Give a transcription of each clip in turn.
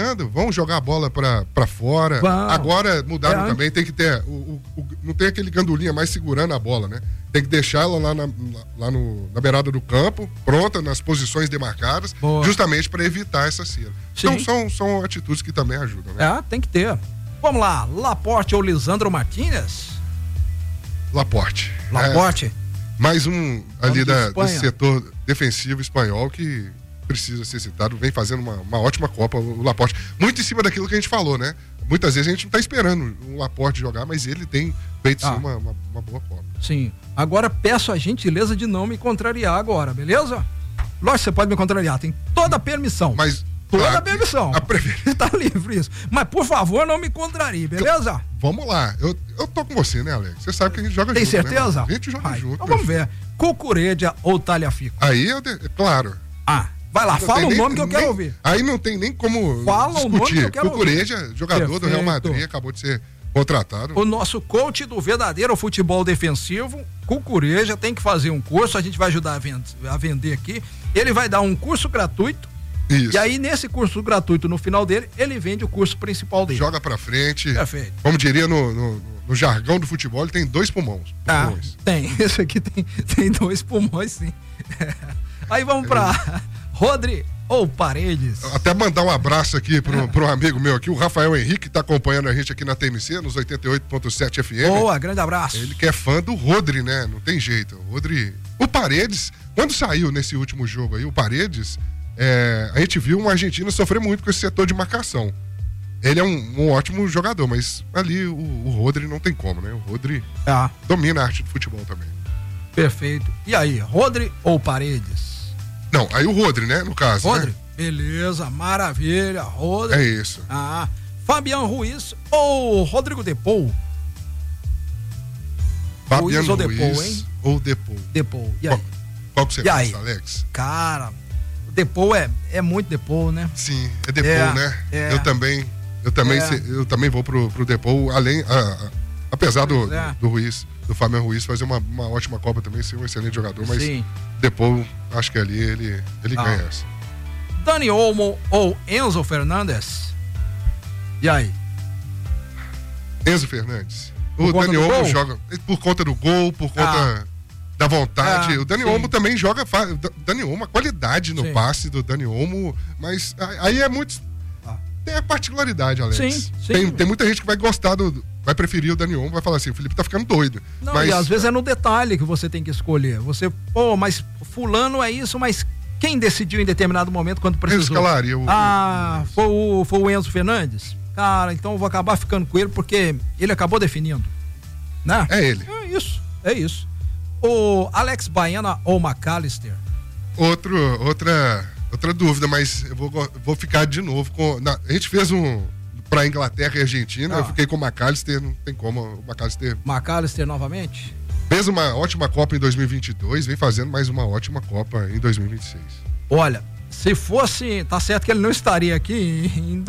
esperando, vão jogar a bola pra fora. Agora mudaram também, tem que ter, não tem aquele gandulinha mais segurando a bola, né? Tem que deixar ela lá na beirada do campo, pronta, nas posições demarcadas, justamente para evitar essa cera. Sim. Então são atitudes que também ajudam, né? Tem que ter. Vamos lá, Laporte ou Lisandro Martínez? Laporte. Mais um ali desse setor defensivo espanhol que precisa ser citado, vem fazendo uma ótima Copa, o Laporte. Muito em cima daquilo que a gente falou, né? Muitas vezes a gente não tá esperando o Laporte jogar, mas ele tem feito sim uma boa Copa. Sim. Agora peço a gentileza de não me contrariar agora, beleza? Lógico que você pode me contrariar, tem toda a permissão. Mas toda a permissão. Tá livre isso. Mas por favor, não me contrarie, beleza? Vamos lá. Eu tô com você, né, Alex? Você sabe que a gente joga junto. Tem Né, certeza? a gente joga junto. Então vamos ver. Cucuredia ou Tagliafico? Aí claro. Vai lá, fala o nome que eu quero ouvir. Aí não tem nem como fala discutir. O nome que eu quero Cucuredia, ouvir. jogador Perfeito. do Real Madrid, acabou de ser contratado. O nosso coach do verdadeiro futebol defensivo, Cucuredia, tem que fazer um curso, a gente vai ajudar a vender aqui. Ele vai dar um curso gratuito. Isso. E aí, nesse curso gratuito, no final dele, ele vende o curso principal dele. Joga pra frente. Perfeito. Como diria no jargão do futebol, ele tem 2 pulmões. Tem. Esse aqui tem 2 pulmões, sim. Aí vamos pra Rodri ou Paredes. Até mandar um abraço aqui pro amigo meu aqui, o Rafael Henrique, que tá acompanhando a gente aqui na TMC, nos 88.7 FM. Boa, grande abraço. Ele que é fã do Rodri, né? Não tem jeito. O Paredes, quando saiu nesse último jogo aí, o Paredes, a gente viu uma Argentina sofrer muito com esse setor de marcação. Ele é um ótimo jogador, mas ali o Rodri não tem como, né? O Rodri domina a arte do futebol também. Perfeito. E aí, Rodri ou Paredes? Não, aí o Rodri, né, no caso. Rodri? Né? Beleza, maravilha, Rodri. É isso. Fabiano Ruiz ou Rodrigo Depou? Fabiano Ruiz ou Depou? Depou. E aí? Qual que você gosta, Alex? Cara, o Depou é muito Depou, né? Sim, é Depou, né? Eu também vou pro Depou, apesar do Ruiz, do Fabiano Ruiz fazer uma ótima Copa também, ser um excelente jogador, mas Depou, acho que ali ele ganha essa. Dani Olmo ou Enzo Fernandes? E aí? Enzo Fernandes. O Dani Olmo joga por conta do gol, por conta da vontade. O Dani Olmo também joga. Dani Olmo, a qualidade no passe do Dani Olmo, mas aí é muito. Tem a particularidade, Alex. Sim. Tem muita gente que vai gostar vai preferir o Dani Olmo, vai falar assim, o Felipe tá ficando doido. Não, mas... e às vezes é no detalhe que você tem que escolher. Você, mas fulano é isso, mas quem decidiu em determinado momento quando precisou? Eu escalaria foi o Enzo Fernandes? Cara, então eu vou acabar ficando com ele porque ele acabou definindo, né? É ele. É isso. O Alex Baena ou McAllister? Outra dúvida, mas eu vou ficar de novo com... a gente fez pra Inglaterra e Argentina, eu fiquei com o McAllister, não tem como o McAllister... McAllister novamente? Fez uma ótima Copa em 2022, vem fazendo mais uma ótima Copa em 2026. Olha, se fosse... Tá certo que ele não estaria aqui em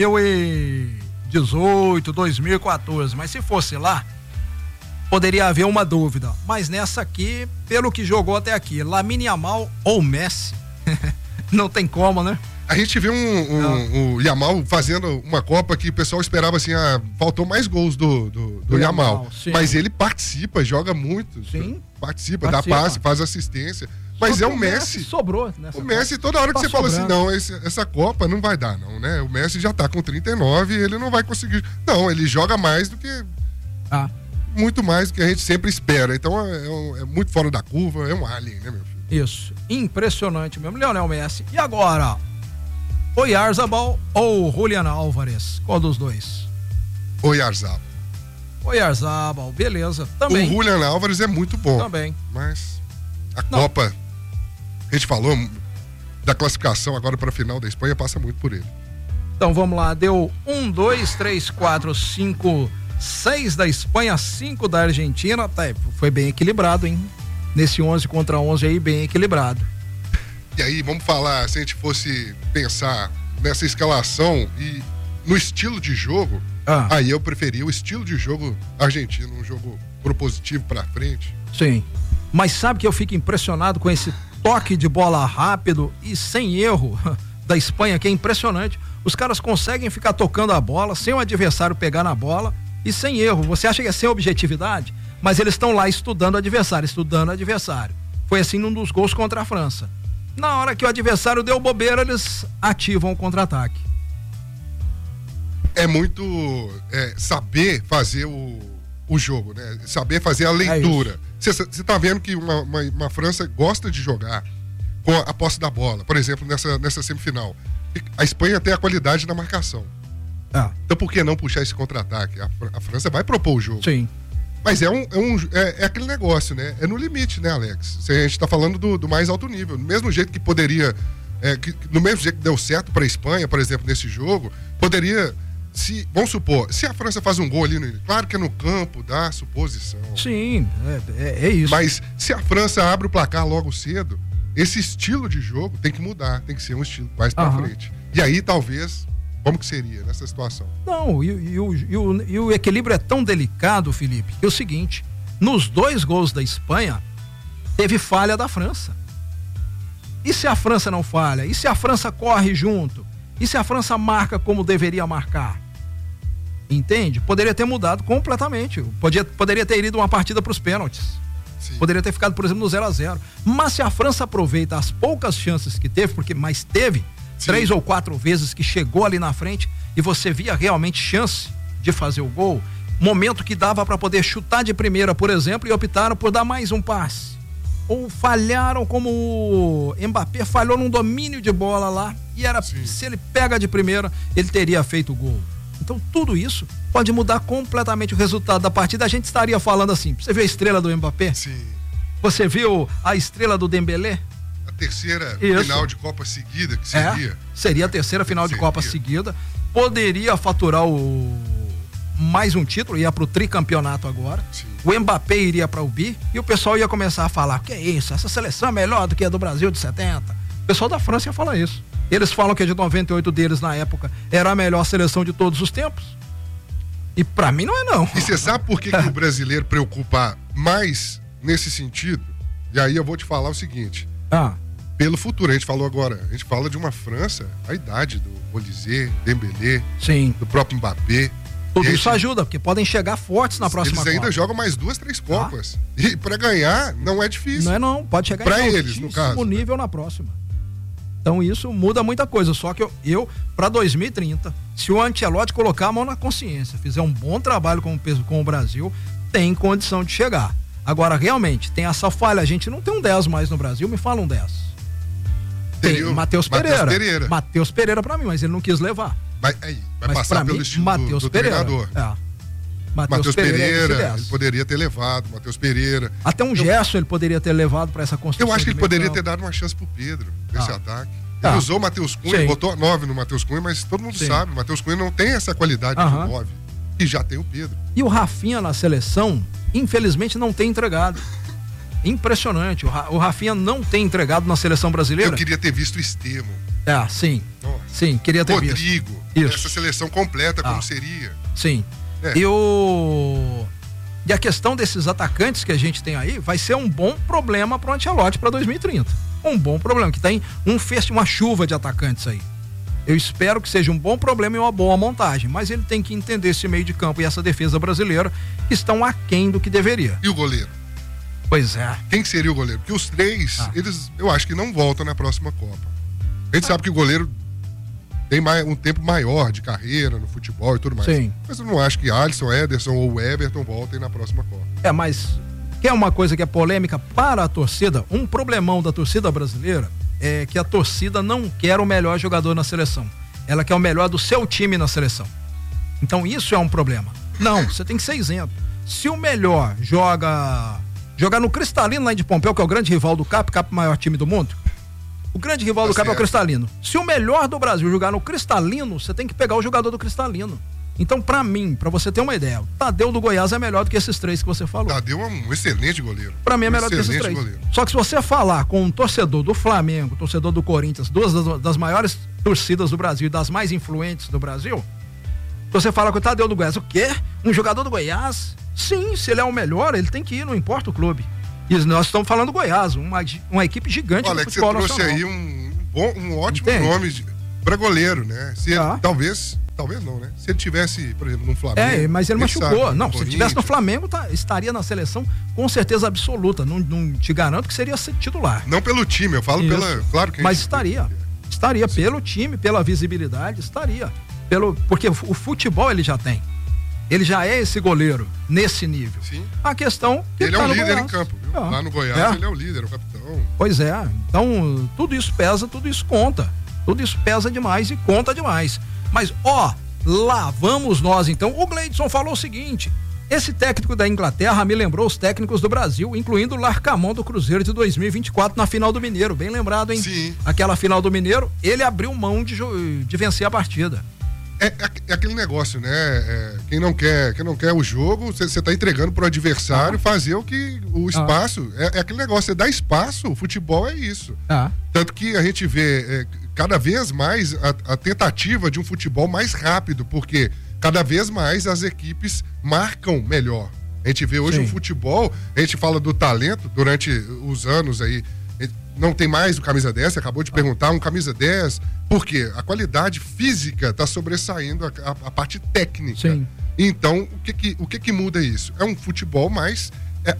2018, 2014, mas se fosse lá, poderia haver uma dúvida. Mas nessa aqui, pelo que jogou até aqui, Lamine Yamal ou Messi? Não tem como, né? A gente viu o Yamal fazendo uma Copa que o pessoal esperava assim, faltou mais gols do Yamal. Mas ele participa, joga muito. Sim. Participa, dá passe, faz assistência. Mas o Messi sobrou nessa O Messi, Copa. Toda hora que você fala assim, não, essa Copa não vai dar, não, né? O Messi já tá com 39 e ele não vai conseguir. Não, ele joga mais do que... Muito mais do que a gente sempre espera. Então é muito fora da curva, é um alien, né, meu filho? Isso, impressionante mesmo, Lionel Messi. E agora, Oyarzabal ou Julian Álvares? Qual dos dois? Oyarzabal, beleza, também. O Julian Álvares é muito bom. Também. Mas a Copa, a gente falou da classificação agora para a final da Espanha, passa muito por ele. Então vamos lá, deu 1, 2, 3, 4, 5, 6 da Espanha, 5 da Argentina, foi bem equilibrado, hein? Nesse 11 contra 11 aí, bem equilibrado. E aí, vamos falar, se a gente fosse pensar nessa escalação e no estilo de jogo, aí eu preferia o estilo de jogo argentino, um jogo propositivo pra frente. Sim, mas sabe que eu fico impressionado com esse toque de bola rápido e sem erro da Espanha, que é impressionante. Os caras conseguem ficar tocando a bola sem o adversário pegar na bola e sem erro. Você acha que é sem objetividade? Mas eles estão lá estudando o adversário. Foi assim num dos gols contra a França. Na hora que o adversário deu bobeira, eles ativam o contra-ataque. É muito saber fazer o jogo, né? Saber fazer a leitura. Você tá vendo que uma França gosta de jogar com a posse da bola. Por exemplo, nessa semifinal. A Espanha tem a qualidade na marcação. Então por que não puxar esse contra-ataque? A França vai propor o jogo. Sim. Mas é aquele negócio, né? É no limite, né, Alex? A gente tá falando do mais alto nível. Do mesmo jeito que poderia... do mesmo jeito que deu certo para a Espanha, por exemplo, nesse jogo, poderia... vamos supor, se a França faz um gol ali, claro que é no campo, dá suposição. Sim, é isso. Mas se a França abre o placar logo cedo, esse estilo de jogo tem que mudar, tem que ser um estilo mais pra frente. E aí, talvez, como que seria nessa situação? Não, e o equilíbrio é tão delicado, Felipe, que é o seguinte, nos 2 gols da Espanha, teve falha da França. E se a França não falha? E se a França corre junto? E se a França marca como deveria marcar? Entende? Poderia ter mudado completamente. Poderia ter ido uma partida para os pênaltis. Sim. Poderia ter ficado, por exemplo, no 0-0. Mas se a França aproveita as poucas chances que teve, mas teve, sim, 3 ou 4 vezes que chegou ali na frente e você via realmente chance de fazer o gol, momento que dava para poder chutar de primeira, por exemplo, e optaram por dar mais um passe. Ou falharam como o Mbappé falhou num domínio de bola lá e se ele pega de primeira, ele teria feito o gol. Então tudo isso pode mudar completamente o resultado da partida. A gente estaria falando assim, você viu a estrela do Mbappé? Sim. Você viu a estrela do Dembélé? A terceira final de Copa seguida que seria. Seria a terceira final de Copa seguida. Poderia faturar mais um título, ia pro tricampeonato agora. Sim. O Mbappé iria para o bi e o pessoal ia começar a falar, que é isso? Essa seleção é melhor do que a do Brasil de 70. O pessoal da França ia falar isso. Eles falam que a de 98 deles na época era a melhor seleção de todos os tempos. E pra mim não é não. E você sabe por que o brasileiro preocupa mais nesse sentido? E aí eu vou te falar o seguinte. Pelo futuro, a gente falou agora, a gente fala de uma França, a idade do Olise, Dembélé, sim, do próprio Mbappé. Tudo isso ajuda, porque podem chegar fortes na próxima Copa. Eles ainda jogam mais 2, 3 Copas. E pra ganhar não é difícil. Não, pode chegar pra eles, no caso, nível na próxima. Então isso muda muita coisa, só que eu para 2030, se o Ancelotti colocar a mão na consciência, fizer um bom trabalho com o Brasil, tem condição de chegar. Agora, realmente, tem essa falha, a gente não tem um 10 mais no Brasil, me fala um 10. Tem Matheus Pereira. Matheus Pereira pra mim, mas ele não quis levar. Vai passar pelo estilo do treinador. Matheus Pereira, ele poderia ter levado, Matheus Pereira. Até um Gerson ele poderia ter levado para essa construção. Eu acho que ele poderia ter dado uma chance pro Pedro nesse ataque. Ele usou o Matheus Cunha, botou a 9 no Matheus Cunha, mas todo mundo sabe, o Matheus Cunha não tem essa qualidade de 9. E já tem o Pedro. E o Rafinha na seleção, infelizmente, não tem entregado. Impressionante. O Rafinha não tem entregado na seleção brasileira. Eu queria ter visto o Estevão. Sim. Nossa. Sim, queria ter visto. Rodrigo. Essa seleção completa, como seria. Sim. E a questão desses atacantes que a gente tem aí vai ser um bom problema pro Ancelotti para 2030. Um bom problema, que tem uma chuva de atacantes aí. Eu espero que seja um bom problema e uma boa montagem, mas ele tem que entender esse meio de campo e essa defesa brasileira que estão aquém do que deveria. E o goleiro? Pois é. Quem seria o goleiro? Porque os 3, eu acho que não voltam na próxima Copa. A gente sabe que o goleiro tem um tempo maior de carreira no futebol e tudo mais. Sim. Mas eu não acho que Alisson, Ederson ou Everton voltem na próxima Copa. Mas quer uma coisa que é polêmica para a torcida? Um problemão da torcida brasileira é que a torcida não quer o melhor jogador na seleção. Ela quer o melhor do seu time na seleção. Então isso é um problema. Não, você tem que ser isento. Se o melhor joga no Cristalino lá de Pompeu, que é o grande rival do Cap maior time do mundo, o grande rival do Cap é o Cristalino. Se o melhor do Brasil jogar no Cristalino, você tem que pegar o jogador do Cristalino. Então, pra mim, pra você ter uma ideia, o Tadeu do Goiás é melhor do que esses 3 que você falou. Tadeu é um excelente goleiro. Pra mim é melhor do que esses 3. Goleiro. Só que se você falar com um torcedor do Flamengo, torcedor do Corinthians, 2 das maiores torcidas do Brasil e das mais influentes do Brasil, você fala com o Tadeu do Goiás, o quê? Um jogador do Goiás? Sim, se ele é o melhor, ele tem que ir, não importa o clube. E nós estamos falando do Goiás, uma equipe gigante do futebol nacional. Você trouxe aí um ótimo nome para goleiro, né? Se ele, talvez não, né? Se ele tivesse, por exemplo, no Flamengo... mas ele machucou. Não, se ele tivesse no Flamengo, estaria na seleção com certeza absoluta. Não te garanto que seria titular. Não pelo time, eu falo pela... Claro que mas estaria. Estaria pelo time, pela visibilidade, estaria. Porque o futebol ele já tem. Ele já é esse goleiro, nesse nível. Sim. A questão... Ele é o líder em campo, viu? Lá no Goiás ele é o líder, o capitão. Pois é. Então, tudo isso pesa, tudo isso conta. Tudo isso pesa demais e conta demais. Mas, lá vamos nós então. O Gleidson falou o seguinte: esse técnico da Inglaterra me lembrou os técnicos do Brasil, incluindo o Larcamão do Cruzeiro de 2024 na final do Mineiro. Bem lembrado, hein? Sim. Aquela final do Mineiro, ele abriu mão de vencer a partida. É aquele negócio, né? Quem não quer o jogo, você tá entregando pro adversário fazer o espaço. É aquele negócio, você dá espaço, o futebol é isso. Tanto que a gente vê cada vez mais a tentativa de um futebol mais rápido, porque cada vez mais as equipes marcam melhor. A gente vê hoje um futebol, a gente fala do talento durante os anos aí. Não tem mais o camisa 10, você acabou de perguntar, um camisa 10, por quê? A qualidade física está sobressaindo a parte técnica. Sim. Então, o que muda isso? É um futebol mais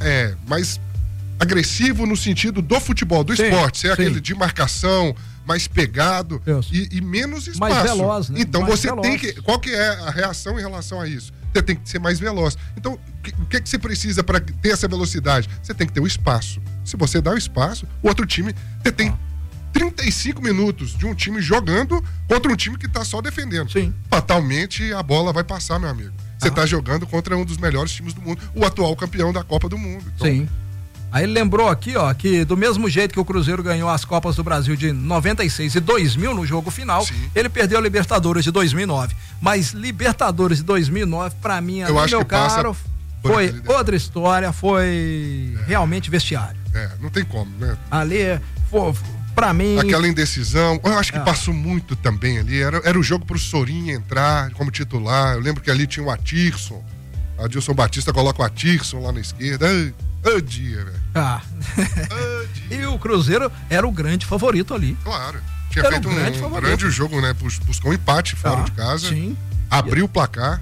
agressivo no sentido do futebol, do esporte, ser aquele de marcação, mais pegado e menos espaço. Mais veloz, né? Então você tem que... Qual que é a reação em relação a isso? Você tem que ser mais veloz. Então, o que você precisa para ter essa velocidade? Você tem que ter o espaço. Se você dá o espaço, o outro time... Você tem 35 minutos de um time jogando contra um time que tá só defendendo. Sim. Fatalmente, a bola vai passar, meu amigo. Você tá jogando contra um dos melhores times do mundo, o atual campeão da Copa do Mundo. Então... Sim. Aí ele lembrou aqui, que do mesmo jeito que o Cruzeiro ganhou as Copas do Brasil de 96 e 2000 no jogo final, ele perdeu a Libertadores de 2009. Mas Libertadores de 2009, pra mim, meu caro, foi outra história, foi realmente vestiário. Não tem como, né? Ali, pra mim... Aquela indecisão, eu acho que passou muito também ali, era o jogo pro Sorin entrar como titular, eu lembro que ali tinha o Atirson, Adilson Batista coloca o Atirson lá na esquerda, o dia, velho. E o Cruzeiro era o grande favorito ali. Claro. Tinha feito um grande jogo, né? Buscou um empate fora de casa. Sim. Abriu o placar.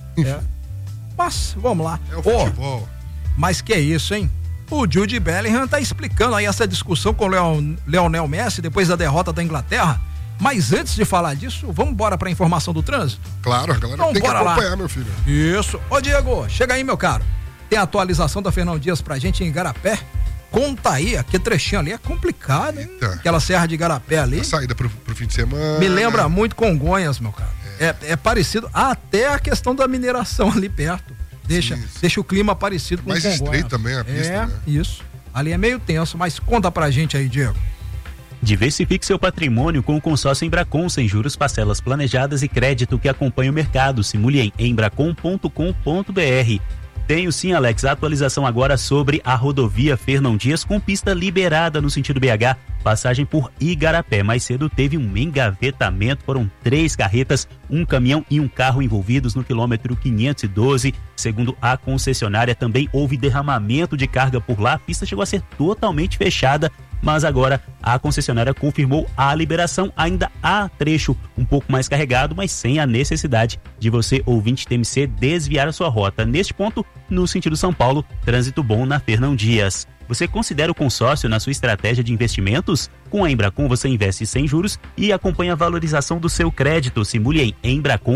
Mas, vamos lá. É o futebol. Mas que é isso, hein? O Jude Bellingham tá explicando aí essa discussão com o Lionel Messi depois da derrota da Inglaterra. Mas antes de falar disso, vamos embora pra informação do trânsito? Claro, a galera então, tem que acompanhar, meu filho. Isso. Ô, Diego, chega aí, meu caro. Tem a atualização da Fernão Dias pra gente em Igarapé? Conta aí, aquele trechinho ali é complicado, hein? Aquela serra de Igarapé ali. A saída pro fim de semana. Me lembra muito Congonhas, meu caro. É parecido, até a questão da mineração ali perto. Deixa o clima parecido com mais Congonhas. Mais estreito também a pista, né? Isso. Ali é meio tenso, mas conta pra gente aí, Diego. Diversifique seu patrimônio com o consórcio Embracon, sem juros, parcelas planejadas e crédito que acompanha o mercado. Simule em embracon.com.br. Tenho sim, Alex, a atualização agora sobre a rodovia Fernão Dias com pista liberada no sentido BH, passagem por Igarapé. Mais cedo teve um engavetamento, foram 3 carretas, um caminhão e um carro envolvidos no quilômetro 512. Segundo a concessionária, também houve derramamento de carga por lá, a pista chegou a ser totalmente fechada, mas agora a concessionária confirmou a liberação. Ainda há trecho um pouco mais carregado, mas sem a necessidade de você, ouvinte TMC, desviar a sua rota. Neste ponto, no sentido São Paulo, trânsito bom na Fernão Dias. Você considera o consórcio na sua estratégia de investimentos? Com a Embracon você investe sem juros e acompanha a valorização do seu crédito. Simule em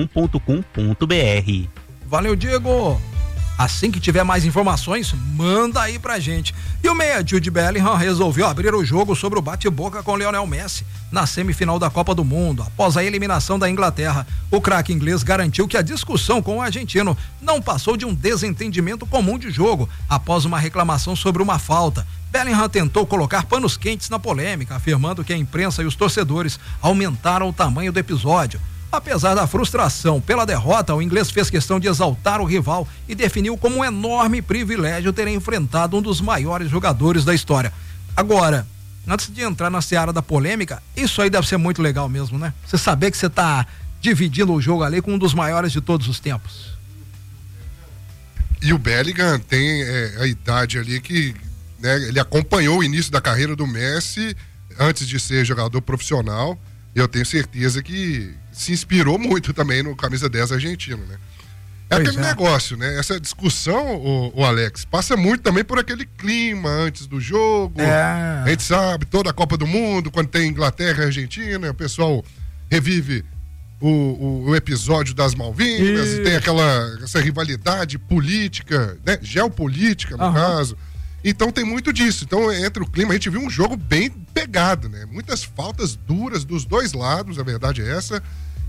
embracon.com.br. Valeu, Diego! Assim que tiver mais informações, manda aí pra gente. E o meia Jude Bellingham resolveu abrir o jogo sobre o bate-boca com Lionel Messi na semifinal da Copa do Mundo. Após a eliminação da Inglaterra, o craque inglês garantiu que a discussão com o argentino não passou de um desentendimento comum de jogo, após uma reclamação sobre uma falta. Bellingham tentou colocar panos quentes na polêmica, afirmando que a imprensa e os torcedores aumentaram o tamanho do episódio. Apesar da frustração pela derrota, o inglês fez questão de exaltar o rival e definiu como um enorme privilégio ter enfrentado um dos maiores jogadores da história. Agora, antes de entrar na seara da polêmica, isso aí deve ser muito legal mesmo, né? Você saber que você tá dividindo o jogo ali com um dos maiores de todos os tempos. E o Bellingham tem a idade ali que, né, ele acompanhou o início da carreira do Messi antes de ser jogador profissional. Eu tenho certeza que se inspirou muito também no camisa 10 argentino, né? É aquele negócio, né? Essa discussão, o Alex, passa muito também por aquele clima antes do jogo. A gente sabe, toda a Copa do Mundo, quando tem Inglaterra e Argentina, o pessoal revive o episódio das Malvinas, e tem essa rivalidade política, né? Geopolítica, no caso. Então tem muito disso. Então, entre o clima, a gente viu um jogo bem pegado, né? Muitas faltas duras dos dois lados, a verdade é essa.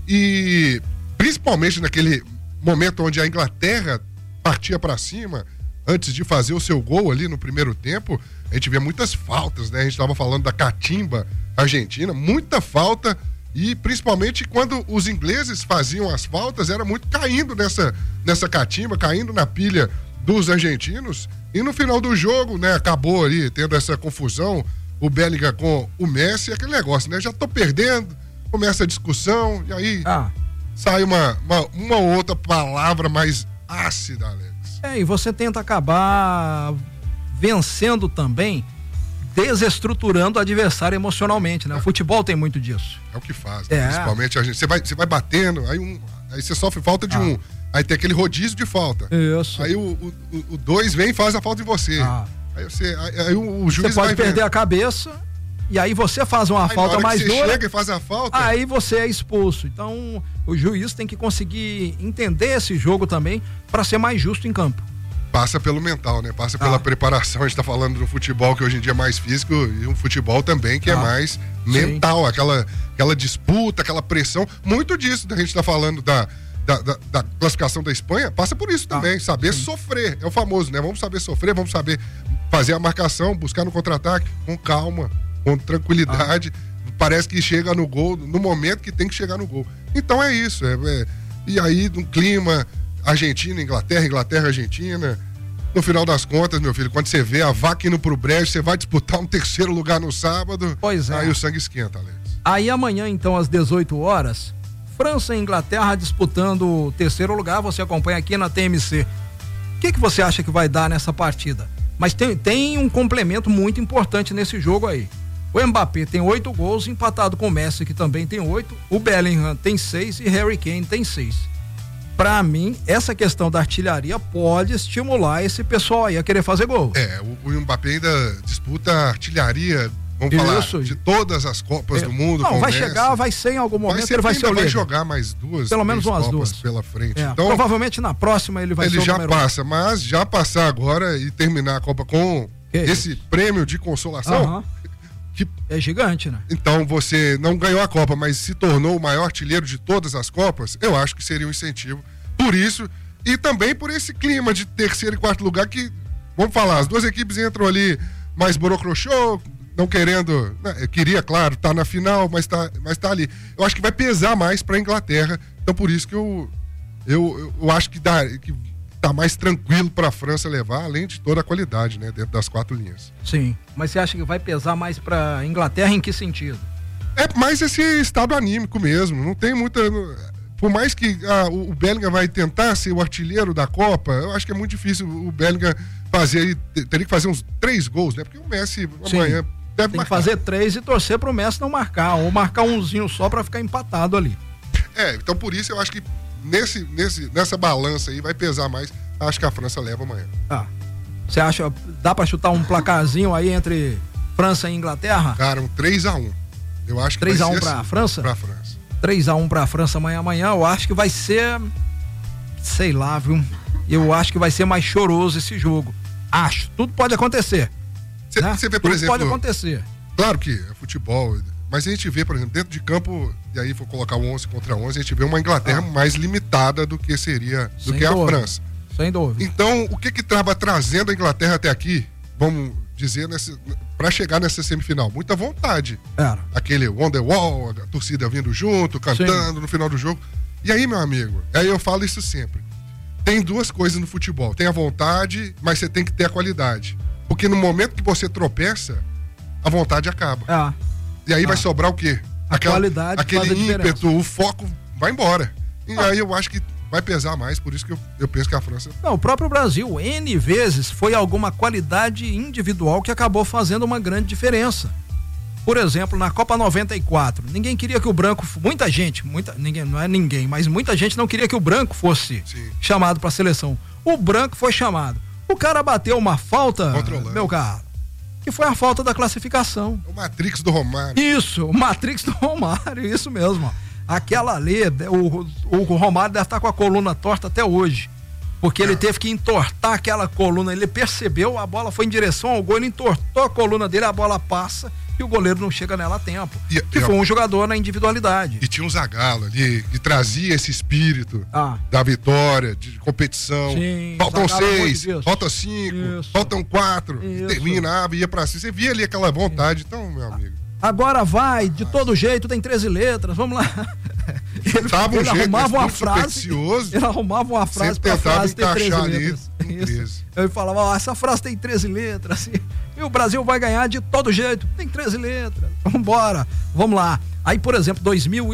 E principalmente naquele momento onde a Inglaterra partia para cima, antes de fazer o seu gol ali no primeiro tempo, a gente vê muitas faltas, né? A gente estava falando da catimba argentina, muita falta, e principalmente quando os ingleses faziam as faltas, era muito caindo nessa catimba, caindo na pilha dos argentinos. E no final do jogo, né, acabou ali tendo essa confusão, o Bellingham com o Messi, aquele negócio, né? Já tô perdendo, começa a discussão, e aí sai uma outra palavra mais ácida, Alex. E você tenta acabar vencendo também, desestruturando o adversário emocionalmente, né? O futebol tem muito disso. É o que faz, né? Principalmente a gente. Você vai batendo, aí você sofre falta de um. Aí tem aquele rodízio de falta. Isso. Aí o 2 vem e faz a falta em você. Aí o juiz você pode perder a cabeça, e aí você faz uma falta mais dura. Você chega e faz a falta. Aí você é expulso. Então, o juiz tem que conseguir entender esse jogo também para ser mais justo em campo. Passa pelo mental, né? Passa pela preparação. A gente tá falando do futebol que hoje em dia é mais físico, e um futebol também que é mais mental. Aquela disputa, aquela pressão. Muito disso a gente tá falando da classificação da Espanha, passa por isso também, saber sofrer, é o famoso, né? Vamos saber sofrer, vamos saber fazer a marcação, buscar no contra-ataque com calma, com tranquilidade, parece que chega no gol no momento que tem que chegar no gol. Então é isso, e aí no clima, Argentina, Inglaterra, Argentina, no final das contas, meu filho, quando você vê a vaca indo pro brejo, você vai disputar um terceiro lugar no sábado, aí o sangue esquenta, Alex. Aí amanhã, então, às 18 horas, França e Inglaterra disputando o terceiro lugar, você acompanha aqui na TMC. O que você acha que vai dar nessa partida? Mas tem um complemento muito importante nesse jogo aí. O Mbappé tem 8 gols, empatado com o Messi, que também tem 8, o Bellingham tem 6 e Harry Kane tem 6. Pra mim, essa questão da artilharia pode estimular esse pessoal aí a querer fazer gol. O Mbappé ainda disputa a artilharia, vamos falar, de todas as Copas do Mundo. Não, vai chegar, vai ser em algum momento, ele vai ser o líder. Vai jogar mais duas, pelo menos umas Copas duas pela frente. Então, provavelmente na próxima ele vai ser o número 1. Ele já passa, mas já passar agora e terminar a Copa com esse prêmio de consolação, que é gigante, né? Então você não ganhou a Copa, mas se tornou o maior artilheiro de todas as Copas, eu acho que seria um incentivo por isso, e também por esse clima de terceiro e quarto lugar que, vamos falar, as duas equipes entram ali mais borocrochô, não querendo, né, queria, claro, tá na final, mas tá ali. Eu acho que vai pesar mais pra Inglaterra, então por isso que eu acho que tá mais tranquilo pra França levar, além de toda a qualidade, né, dentro das 4 linhas. Sim, mas você acha que vai pesar mais pra Inglaterra em que sentido? É mais esse estado anímico mesmo, não tem muita... Por mais que o Bellingham vai tentar ser o artilheiro da Copa, eu acho que é muito difícil o Bellingham fazer, teria que fazer uns 3 gols, né? Porque o Messi amanhã deve marcar. Tem que fazer 3 e torcer pro Messi não marcar, ou marcar umzinho só pra ficar empatado ali. Então por isso eu acho que nessa balança aí vai pesar mais, acho que a França leva amanhã. Você acha, dá pra chutar um placarzinho aí entre França e Inglaterra? Cara, um 3-1. Eu acho que 3-1 pra assim, França? Pra França. 3-1 pra França amanhã, eu acho que vai ser, sei lá, viu? Eu acho que vai ser mais choroso esse jogo. Acho, tudo pode acontecer. Você vê, por exemplo, pode acontecer. Claro que é futebol, mas a gente vê, por exemplo, dentro de campo, e aí for colocar o 11 contra 11, a gente vê uma Inglaterra mais limitada do que seria, do que a França. Sem dúvida. Então, o que estava trazendo a Inglaterra até aqui, vamos dizer, para chegar nessa semifinal? Muita vontade. Aquele Wonderwall, a torcida vindo junto, cantando no final do jogo. E aí, meu amigo, aí eu falo isso sempre. Tem 2 coisas no futebol. Tem a vontade, mas você tem que ter a qualidade. Porque no momento que você tropeça, a vontade acaba. E aí vai sobrar o quê? Aquele ímpeto, o foco vai embora. E aí eu acho que vai pesar mais, por isso que eu penso que a França... Não, o próprio Brasil, N vezes, foi alguma qualidade individual que acabou fazendo uma grande diferença. Por exemplo, na Copa 94, ninguém queria que o branco, muita gente não queria que o branco fosse chamado para a seleção. O branco foi chamado. O cara bateu uma falta, meu caro, que foi a falta da classificação. O Matrix do Romário. Isso, o Matrix do Romário, isso mesmo. Aquela ali, o Romário deve estar com a coluna torta até hoje. Porque ele teve que entortar aquela coluna, ele percebeu, a bola foi em direção ao gol, ele entortou a coluna dele, a bola passa e o goleiro não chega nela a tempo. Foi um jogador na individualidade. E tinha um Zagallo ali, que trazia esse espírito da vitória, de competição. Sim, faltam 6, faltam 5, faltam 4, termina, ia pra cima. Você via ali aquela vontade, então, meu amigo. Agora vai, de todo jeito, tem 13 letras, vamos lá. Ele arrumava uma frase. Ele arrumava uma frase pra frase ter 13 letras. Isso. Ele falava, essa frase tem 13 letras. E o Brasil vai ganhar de todo jeito. Tem 13 letras. Vambora. Vamos lá. Aí, por exemplo,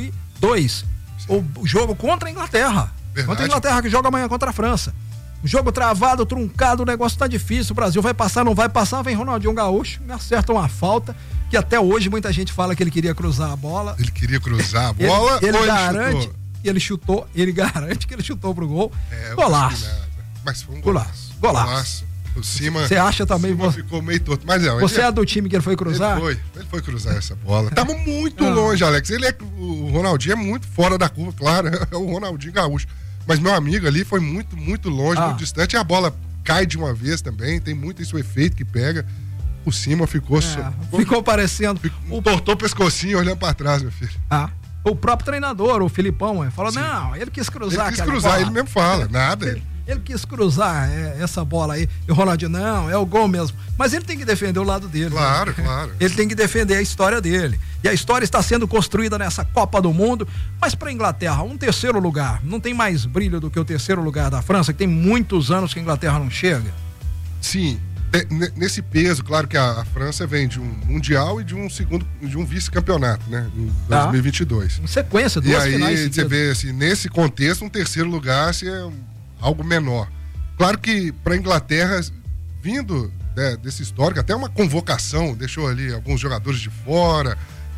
2002, o jogo contra a Inglaterra. Verdade. Contra a Inglaterra, que joga amanhã contra a França. O jogo travado, truncado, o negócio tá difícil. O Brasil vai passar, não vai passar. Vem Ronaldinho Gaúcho, me acerta uma falta. Que até hoje muita gente fala que ele queria cruzar a bola. Ele queria cruzar a bola ele garante que ele chutou. Ele garante que ele chutou pro gol. Golaço. Mas foi um golaço. Por cima. Você acha também? Ficou meio torto. Mas você é do time que ele foi cruzar? Ele foi cruzar essa bola. Tava muito longe, Alex. O Ronaldinho é muito fora da curva, claro. É o Ronaldinho Gaúcho. Mas meu amigo ali foi muito, muito longe, muito distante. E a bola cai de uma vez também. Tem muito esse efeito que pega. Por cima ficou parecendo. Tortou o pescocinho olhando pra trás, meu filho. O próprio treinador, o Filipão, falou: não, ele quis cruzar. Ele mesmo fala, nada. Ele quis cruzar essa bola aí. E o Ronaldinho, não, é o gol mesmo. Mas ele tem que defender o lado dele. Claro, né? Claro. Ele tem que defender a história dele. E a história está sendo construída nessa Copa do Mundo. Mas para a Inglaterra, um terceiro lugar. Não tem mais brilho do que o terceiro lugar da França, que tem muitos anos que a Inglaterra não chega. Sim. Nesse peso, claro que a França vem de um mundial e de um vice-campeonato, né? Em 2022. Em sequência, duas finais. E aí você vê assim, nesse contexto, um terceiro lugar assim, é algo menor. Claro que para a Inglaterra, vindo desse histórico, até uma convocação, deixou ali alguns jogadores de fora,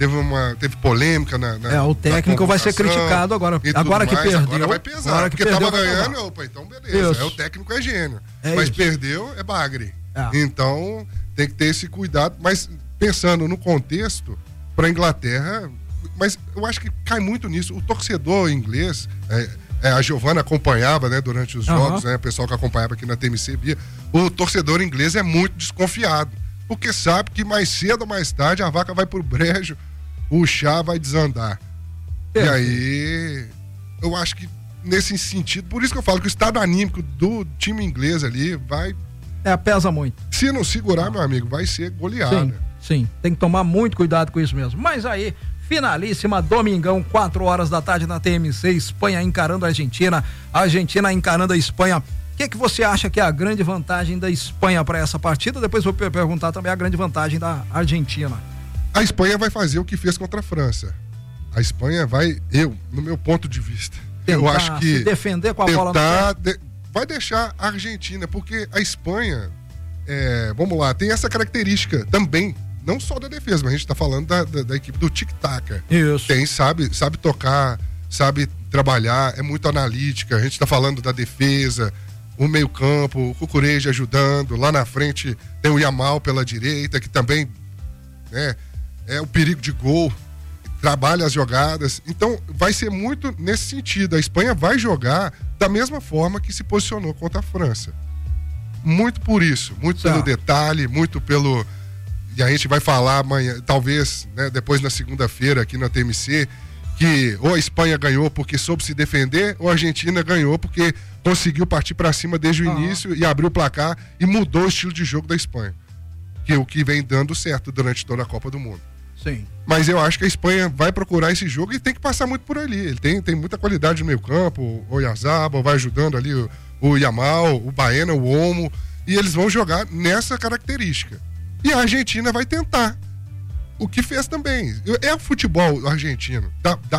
teve polêmica o técnico vai ser criticado agora que perdeu. Agora vai pesar, porque tava ganhando, então beleza, o técnico é gênio. Mas isso. Perdeu, é bagre. Então, tem que ter esse cuidado, mas pensando no contexto, para a Inglaterra, mas eu acho que cai muito nisso. O torcedor inglês, a Giovana acompanhava, né, durante os jogos, né, o pessoal que acompanhava aqui na TMC via, o torcedor inglês é muito desconfiado, porque sabe que mais cedo ou mais tarde a vaca vai pro brejo, o chá vai desandar. E aí, eu acho que nesse sentido, por isso que eu falo que o estado anímico do time inglês ali vai... pesa muito. Se não segurar, meu amigo, vai ser goleada. Sim, tem que tomar muito cuidado com isso mesmo. Mas aí, finalíssima, domingão, 4 horas da tarde na TMC, Espanha encarando a Argentina encarando a Espanha. O que você acha que é a grande vantagem da Espanha para essa partida? Depois vou perguntar também a grande vantagem da Argentina. A Espanha vai fazer o que fez contra a França. A Espanha vai, no meu ponto de vista, eu acho que se defender com a bola no pé. Vai deixar a Argentina, porque a Espanha, vamos lá, tem essa característica também, não só da defesa, mas a gente tá falando da equipe do tic-tac. Isso. Sabe tocar, sabe trabalhar, é muito analítica, a gente tá falando da defesa, o meio-campo, o Cucurella ajudando, lá na frente tem o Yamal pela direita, que também, né, é o perigo de gol, trabalha as jogadas, então vai ser muito nesse sentido, a Espanha vai jogar da mesma forma que se posicionou contra a França, muito por isso, muito pelo detalhe, muito pelo, e a gente vai falar amanhã, talvez, né, depois na segunda-feira aqui na TMC, que ou a Espanha ganhou porque soube se defender, ou a Argentina ganhou porque conseguiu partir para cima desde o início e abriu o placar e mudou o estilo de jogo da Espanha, que é o que vem dando certo durante toda a Copa do Mundo. Sim. Mas eu acho que a Espanha vai procurar esse jogo e tem que passar muito por ali. Ele tem muita qualidade no meio campo, o Oyarzabal vai ajudando ali o Yamal, o Baena, o Olmo, e eles vão jogar nessa característica. E a Argentina vai tentar. O que fez também. É o futebol argentino,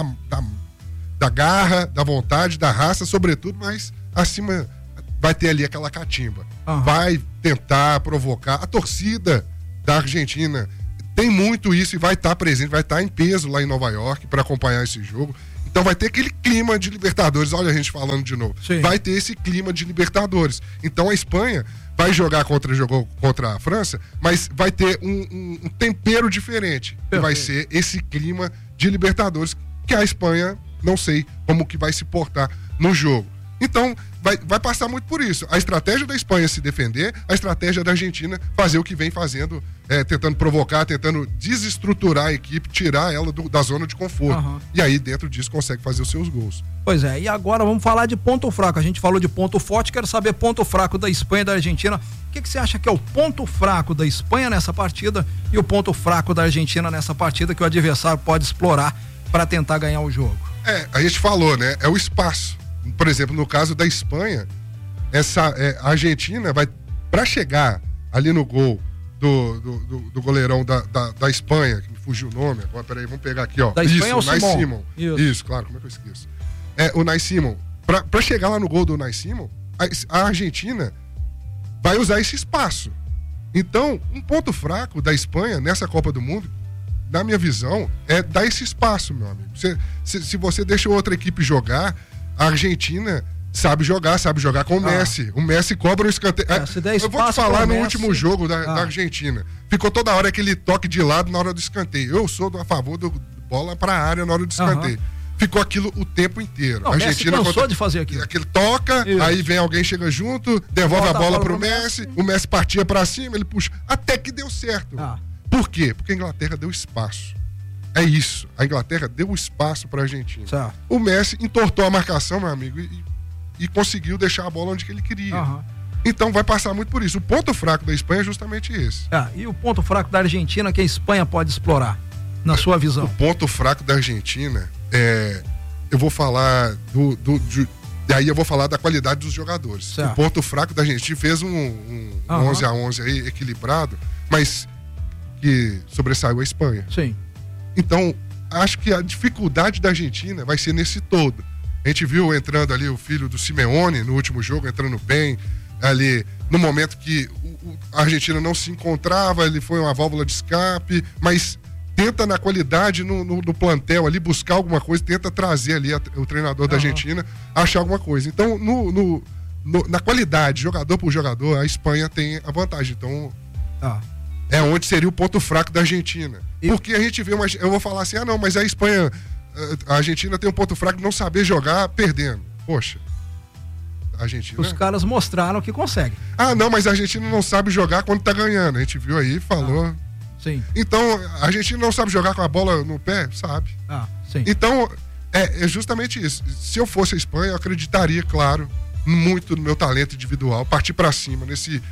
da garra, da vontade, da raça, sobretudo, mas acima vai ter ali aquela catimba. Vai tentar provocar. A torcida da Argentina tem muito isso e vai estar presente, vai estar em peso lá em Nova York para acompanhar esse jogo. Então vai ter aquele clima de Libertadores, olha a gente falando de novo. Sim. Vai ter esse clima de Libertadores. Então a Espanha jogou contra a França, mas vai ter um tempero diferente. Que vai ser esse clima de Libertadores, que a Espanha, não sei como que vai se portar no jogo. Então, vai passar muito por isso. A estratégia da Espanha se defender, a estratégia da Argentina fazer o que vem fazendo, tentando provocar, tentando desestruturar a equipe, tirar ela da zona de conforto. Uhum. E aí, dentro disso, consegue fazer os seus gols. Pois é, e agora vamos falar de ponto fraco. A gente falou de ponto forte, quero saber ponto fraco da Espanha e da Argentina. O que você acha que é o ponto fraco da Espanha nessa partida e o ponto fraco da Argentina nessa partida que o adversário pode explorar para tentar ganhar o jogo? A gente falou, né? É o espaço. Por exemplo, no caso da Espanha, a Argentina vai, para chegar ali no gol do goleirão da Espanha, que me fugiu o nome agora, peraí, vamos pegar aqui, ó. Da Espanha, o Unai Simon. Isso, claro, como é que eu esqueço? O Unai Simon. Pra chegar lá no gol do Unai Simon, a Argentina vai usar esse espaço. Então, um ponto fraco da Espanha nessa Copa do Mundo, na minha visão, é dar esse espaço, meu amigo. Se você deixa outra equipe jogar, a Argentina sabe jogar com o Messi. O Messi cobra um escanteio. Eu vou te falar no último jogo da Argentina. Ficou toda hora aquele toque de lado na hora do escanteio. Eu sou a favor do bola pra área na hora do escanteio. Ficou aquilo o tempo inteiro. Não, a Argentina cansou de fazer aquilo. Aquele toca, aí vem alguém, chega junto, devolve a bola pro Messi, o Messi partia pra cima, ele puxa. Até que deu certo. Por quê? Porque a Inglaterra deu espaço. É isso. A Inglaterra deu espaço para a Argentina. Certo. O Messi entortou a marcação, meu amigo, e conseguiu deixar a bola onde que ele queria. Uhum. Então vai passar muito por isso. O ponto fraco da Espanha é justamente esse. E o ponto fraco da Argentina que a Espanha pode explorar, na sua visão? O ponto fraco da Argentina eu vou falar daí eu vou falar da qualidade dos jogadores. Certo. O ponto fraco da Argentina fez um 11-11 aí equilibrado, mas que sobressaiu a Espanha. Sim. Então, acho que a dificuldade da Argentina vai ser nesse todo. A gente viu entrando ali o filho do Simeone no último jogo, entrando bem, ali no momento que a Argentina não se encontrava, ele foi uma válvula de escape, mas tenta na qualidade no plantel ali buscar alguma coisa, tenta trazer ali o treinador da Argentina, achar alguma coisa. Então, na qualidade, jogador por jogador, a Espanha tem a vantagem. Então, é onde seria o ponto fraco da Argentina. Porque a gente vê, eu vou falar assim, mas a Espanha, a Argentina tem um ponto fraco de não saber jogar perdendo. Poxa, a Argentina... Os caras mostraram que conseguem. Mas a Argentina não sabe jogar quando tá ganhando. A gente viu aí, falou. Sim. Então, a Argentina não sabe jogar com a bola no pé? Sabe. Sim. Então, é justamente isso. Se eu fosse a Espanha, eu acreditaria, claro, muito no meu talento individual, partir pra cima nesse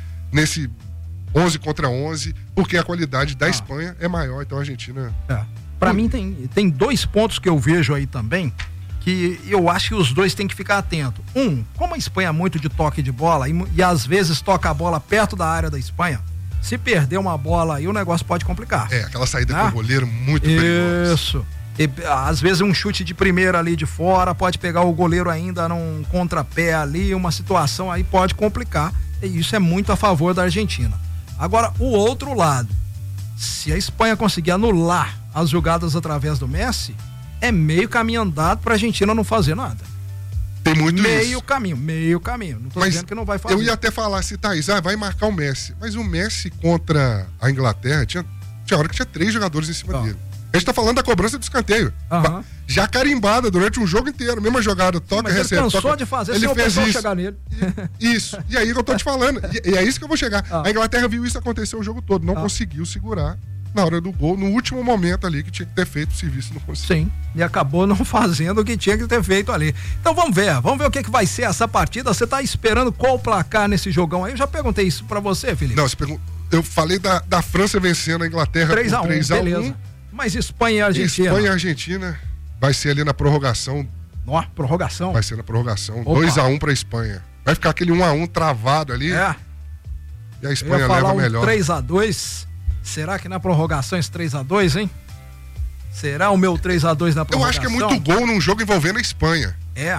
11 contra 11, porque a qualidade da Espanha é maior, então a Argentina... Pra mim tem dois pontos que eu vejo aí também, que eu acho que os dois têm que ficar atentos. Como a Espanha é muito de toque de bola e às vezes toca a bola perto da área da Espanha, se perder uma bola aí o negócio pode complicar. Aquela saída com o goleiro muito perigosa. Isso. Às vezes um chute de primeira ali de fora pode pegar o goleiro ainda num contrapé ali, uma situação aí pode complicar, e isso é muito a favor da Argentina. Agora, o outro lado, se a Espanha conseguir anular as jogadas através do Messi, é meio caminho andado pra Argentina não fazer nada. Tem muito meio caminho. Não tô dizendo que não vai fazer. Eu ia até falar assim, Thaís, vai marcar o Messi. Mas o Messi contra a Inglaterra, tinha hora que tinha 3 jogadores em cima dele. A gente tá falando da cobrança do escanteio. Já carimbada durante um jogo inteiro. Mesma jogada, toca, recebe. Ele cansou de fazer, ele fez isso. Chegar nele. Isso. E aí que eu tô te falando. E é isso que eu vou chegar. A Inglaterra viu isso acontecer o jogo todo. Não conseguiu segurar na hora do gol, no último momento ali que tinha que ter feito o serviço, não conseguiu. Sim, e acabou não fazendo o que tinha que ter feito ali. Então vamos ver o que vai ser essa partida. Você tá esperando qual placar nesse jogão aí? Eu já perguntei isso pra você, Felipe. Não, eu falei da França vencendo a Inglaterra 3-1, beleza. Mas Espanha e Argentina? Espanha e Argentina vai ser ali na prorrogação. Prorrogação? Vai ser na prorrogação. 2-1 pra Espanha. Vai ficar aquele 1-1 travado ali. E a Espanha leva melhor. 3-2. Será que na prorrogação esse 3-2, hein? Será o meu 3-2 na prorrogação? Eu acho que é muito gol num jogo envolvendo a Espanha.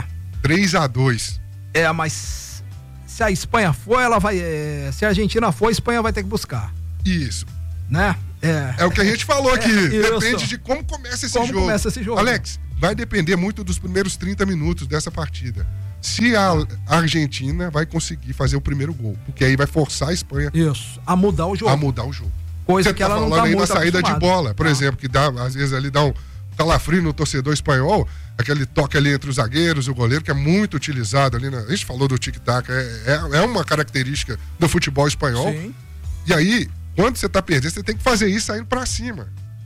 3-2. Mas se a Espanha for, ela vai... se a Argentina for, a Espanha vai ter que buscar. Isso. Né? É o que a gente falou aqui. Depende de como começa esse jogo. Alex, vai depender muito dos primeiros 30 minutos dessa partida. Se a Argentina vai conseguir fazer o primeiro gol, porque aí vai forçar a Espanha a mudar o jogo. Coisa Você que ela não tá aí muito na saída acostumada. de bola, por exemplo, que dá, às vezes ali dá um calafrio no torcedor espanhol, aquele toque ali entre os zagueiros e o goleiro, que é muito utilizado ali, a gente falou do tic-tac, é uma característica do futebol espanhol. Sim. E aí, quando você tá perdendo, você tem que fazer isso saindo pra cima.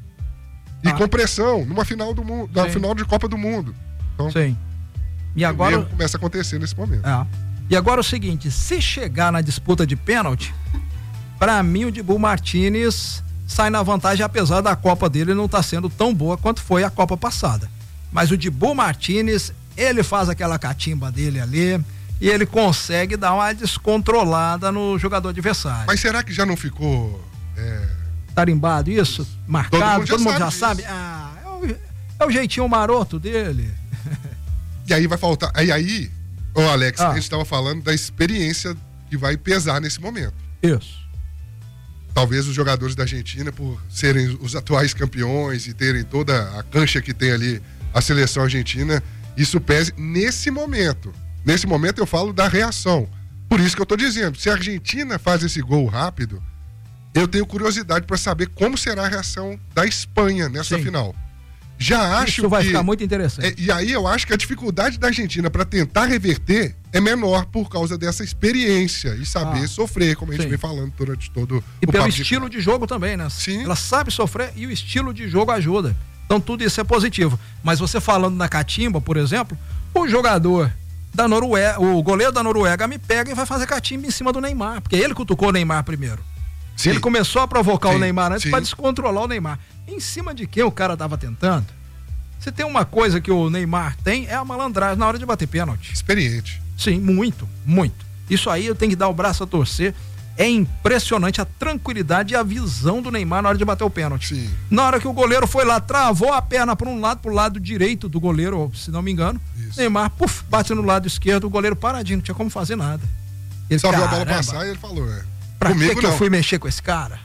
E com pressão, numa final do mundo, na final de Copa do Mundo. Então, sim. E agora começa a acontecer nesse momento. E agora o seguinte, se chegar na disputa de pênalti, pra mim o Dibu Martínez sai na vantagem, apesar da Copa dele não estar sendo tão boa quanto foi a Copa passada. Mas o Dibu Martínez, ele faz aquela catimba dele ali e ele consegue dar uma descontrolada no jogador adversário. Mas será que já não ficou tarimbado isso? Marcado? Todo mundo já sabe? É o jeitinho maroto dele. E aí vai faltar. Aí, Alex, a gente estava falando da experiência que vai pesar nesse momento. Isso. Talvez os jogadores da Argentina, por serem os atuais campeões e terem toda a cancha que tem ali a seleção argentina, isso pese nesse momento. Nesse momento eu falo da reação. Por isso que eu tô dizendo, se a Argentina faz esse gol rápido, eu tenho curiosidade para saber como será a reação da Espanha nessa final. Já acho isso vai ficar muito interessante. E aí eu acho que a dificuldade da Argentina para tentar reverter é menor por causa dessa experiência e saber sofrer, como a gente vem falando durante todo e pelo estilo de jogo também, né? Sim. Ela sabe sofrer e o estilo de jogo ajuda. Então tudo isso é positivo. Mas você falando na catimba, por exemplo, o jogador da Noruega, o goleiro da Noruega me pega e vai fazer catimba em cima do Neymar, porque ele cutucou o Neymar primeiro. Sim. Ele começou a provocar o Neymar antes para descontrolar o Neymar. Em cima de quem o cara tava tentando? Se tem uma coisa que o Neymar tem, é a malandragem na hora de bater pênalti. Experiente. Sim, muito, muito. Isso aí eu tenho que dar o braço a torcer. É impressionante a tranquilidade e a visão do Neymar na hora de bater o pênalti. Sim. Na hora que o goleiro foi lá, travou a perna para um lado, pro lado direito do goleiro, se não me engano. Isso. Neymar, bate no lado esquerdo, o goleiro paradinho, não tinha como fazer nada. Ele só viu a bola passar e ele falou, pra que eu fui mexer com esse cara?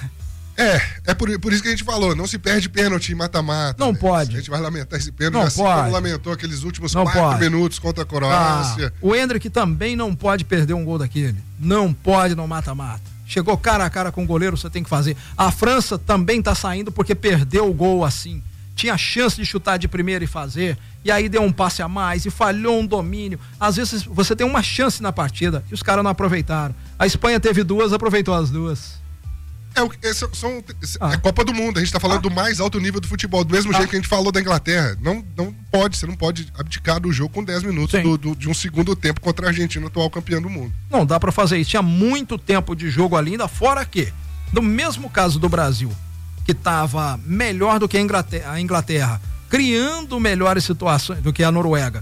É por isso que a gente falou, não se perde pênalti em mata-mata. Não pode. A gente vai lamentar esse pênalti, assim como lamentou aqueles últimos 4 minutos contra a Croácia. O Endrick também não pode perder um gol daquele. Não pode no mata-mata. Chegou cara a cara com o goleiro, você tem que fazer. A França também tá saindo porque perdeu o gol assim. Tinha chance de chutar de primeira e fazer, e aí deu um passe a mais e falhou um domínio. Às vezes você tem uma chance na partida e os caras não aproveitaram. A Espanha teve 2, aproveitou as 2. É Copa do Mundo, a gente tá falando do mais alto nível do futebol, do mesmo jeito que a gente falou da Inglaterra. Você não pode abdicar do jogo com 10 minutos de um segundo tempo contra a Argentina, atual campeã do mundo. Não dá pra fazer isso, tinha muito tempo de jogo ali ainda, fora que, no mesmo caso do Brasil, que tava melhor do que a Inglaterra, criando melhores situações do que a Noruega,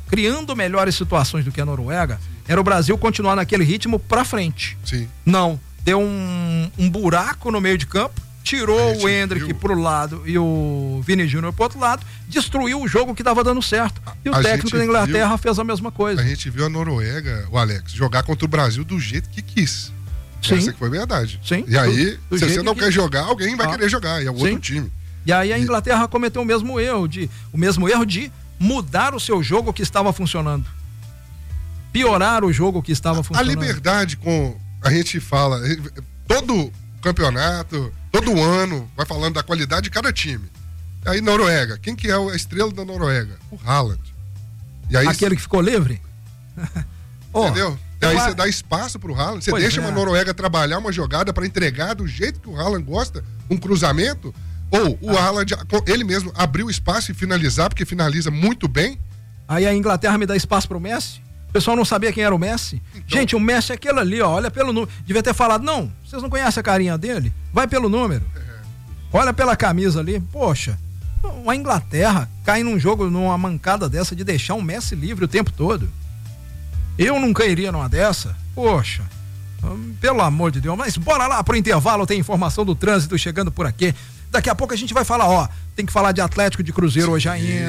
era o Brasil continuar naquele ritmo pra frente. Sim. Não. Deu um buraco no meio de campo, tirou o Endrick pro lado e o Vini Júnior pro outro lado, destruiu o jogo que tava dando certo. E o técnico da Inglaterra fez a mesma coisa. A gente viu a Noruega, o Alex, jogar contra o Brasil do jeito que quis. Sim. Essa que foi verdade. Sim. E aí, se você não quer jogar, alguém vai querer jogar, e é o outro time. E aí a Inglaterra cometeu o mesmo erro de mudar o seu jogo que estava funcionando. Piorar o jogo que estava funcionando. A liberdade com... A gente fala, todo campeonato, todo ano, vai falando da qualidade de cada time. Aí Noruega, quem que é a estrela da Noruega? O Haaland. E aí, aquele que ficou livre? Entendeu? E aí você dá espaço pro Haaland, você deixa uma Noruega trabalhar uma jogada para entregar do jeito que o Haaland gosta, um cruzamento, ou o Haaland, ele mesmo abriu espaço e finalizar, porque finaliza muito bem. Aí a Inglaterra me dá espaço pro Messi? O pessoal não sabia quem era o Messi. Então, gente, o Messi é aquele ali, ó, olha pelo número. Devia ter falado, não, vocês não conhecem a carinha dele? Vai pelo número. Olha pela camisa ali. Poxa, a Inglaterra cai num jogo, numa mancada dessa de deixar o Messi livre o tempo todo. Eu nunca iria numa dessa. Poxa, pelo amor de Deus. Mas bora lá pro intervalo, tem informação do trânsito chegando por aqui. Daqui a pouco a gente vai falar, tem que falar de Atlético de Cruzeiro hoje ainda.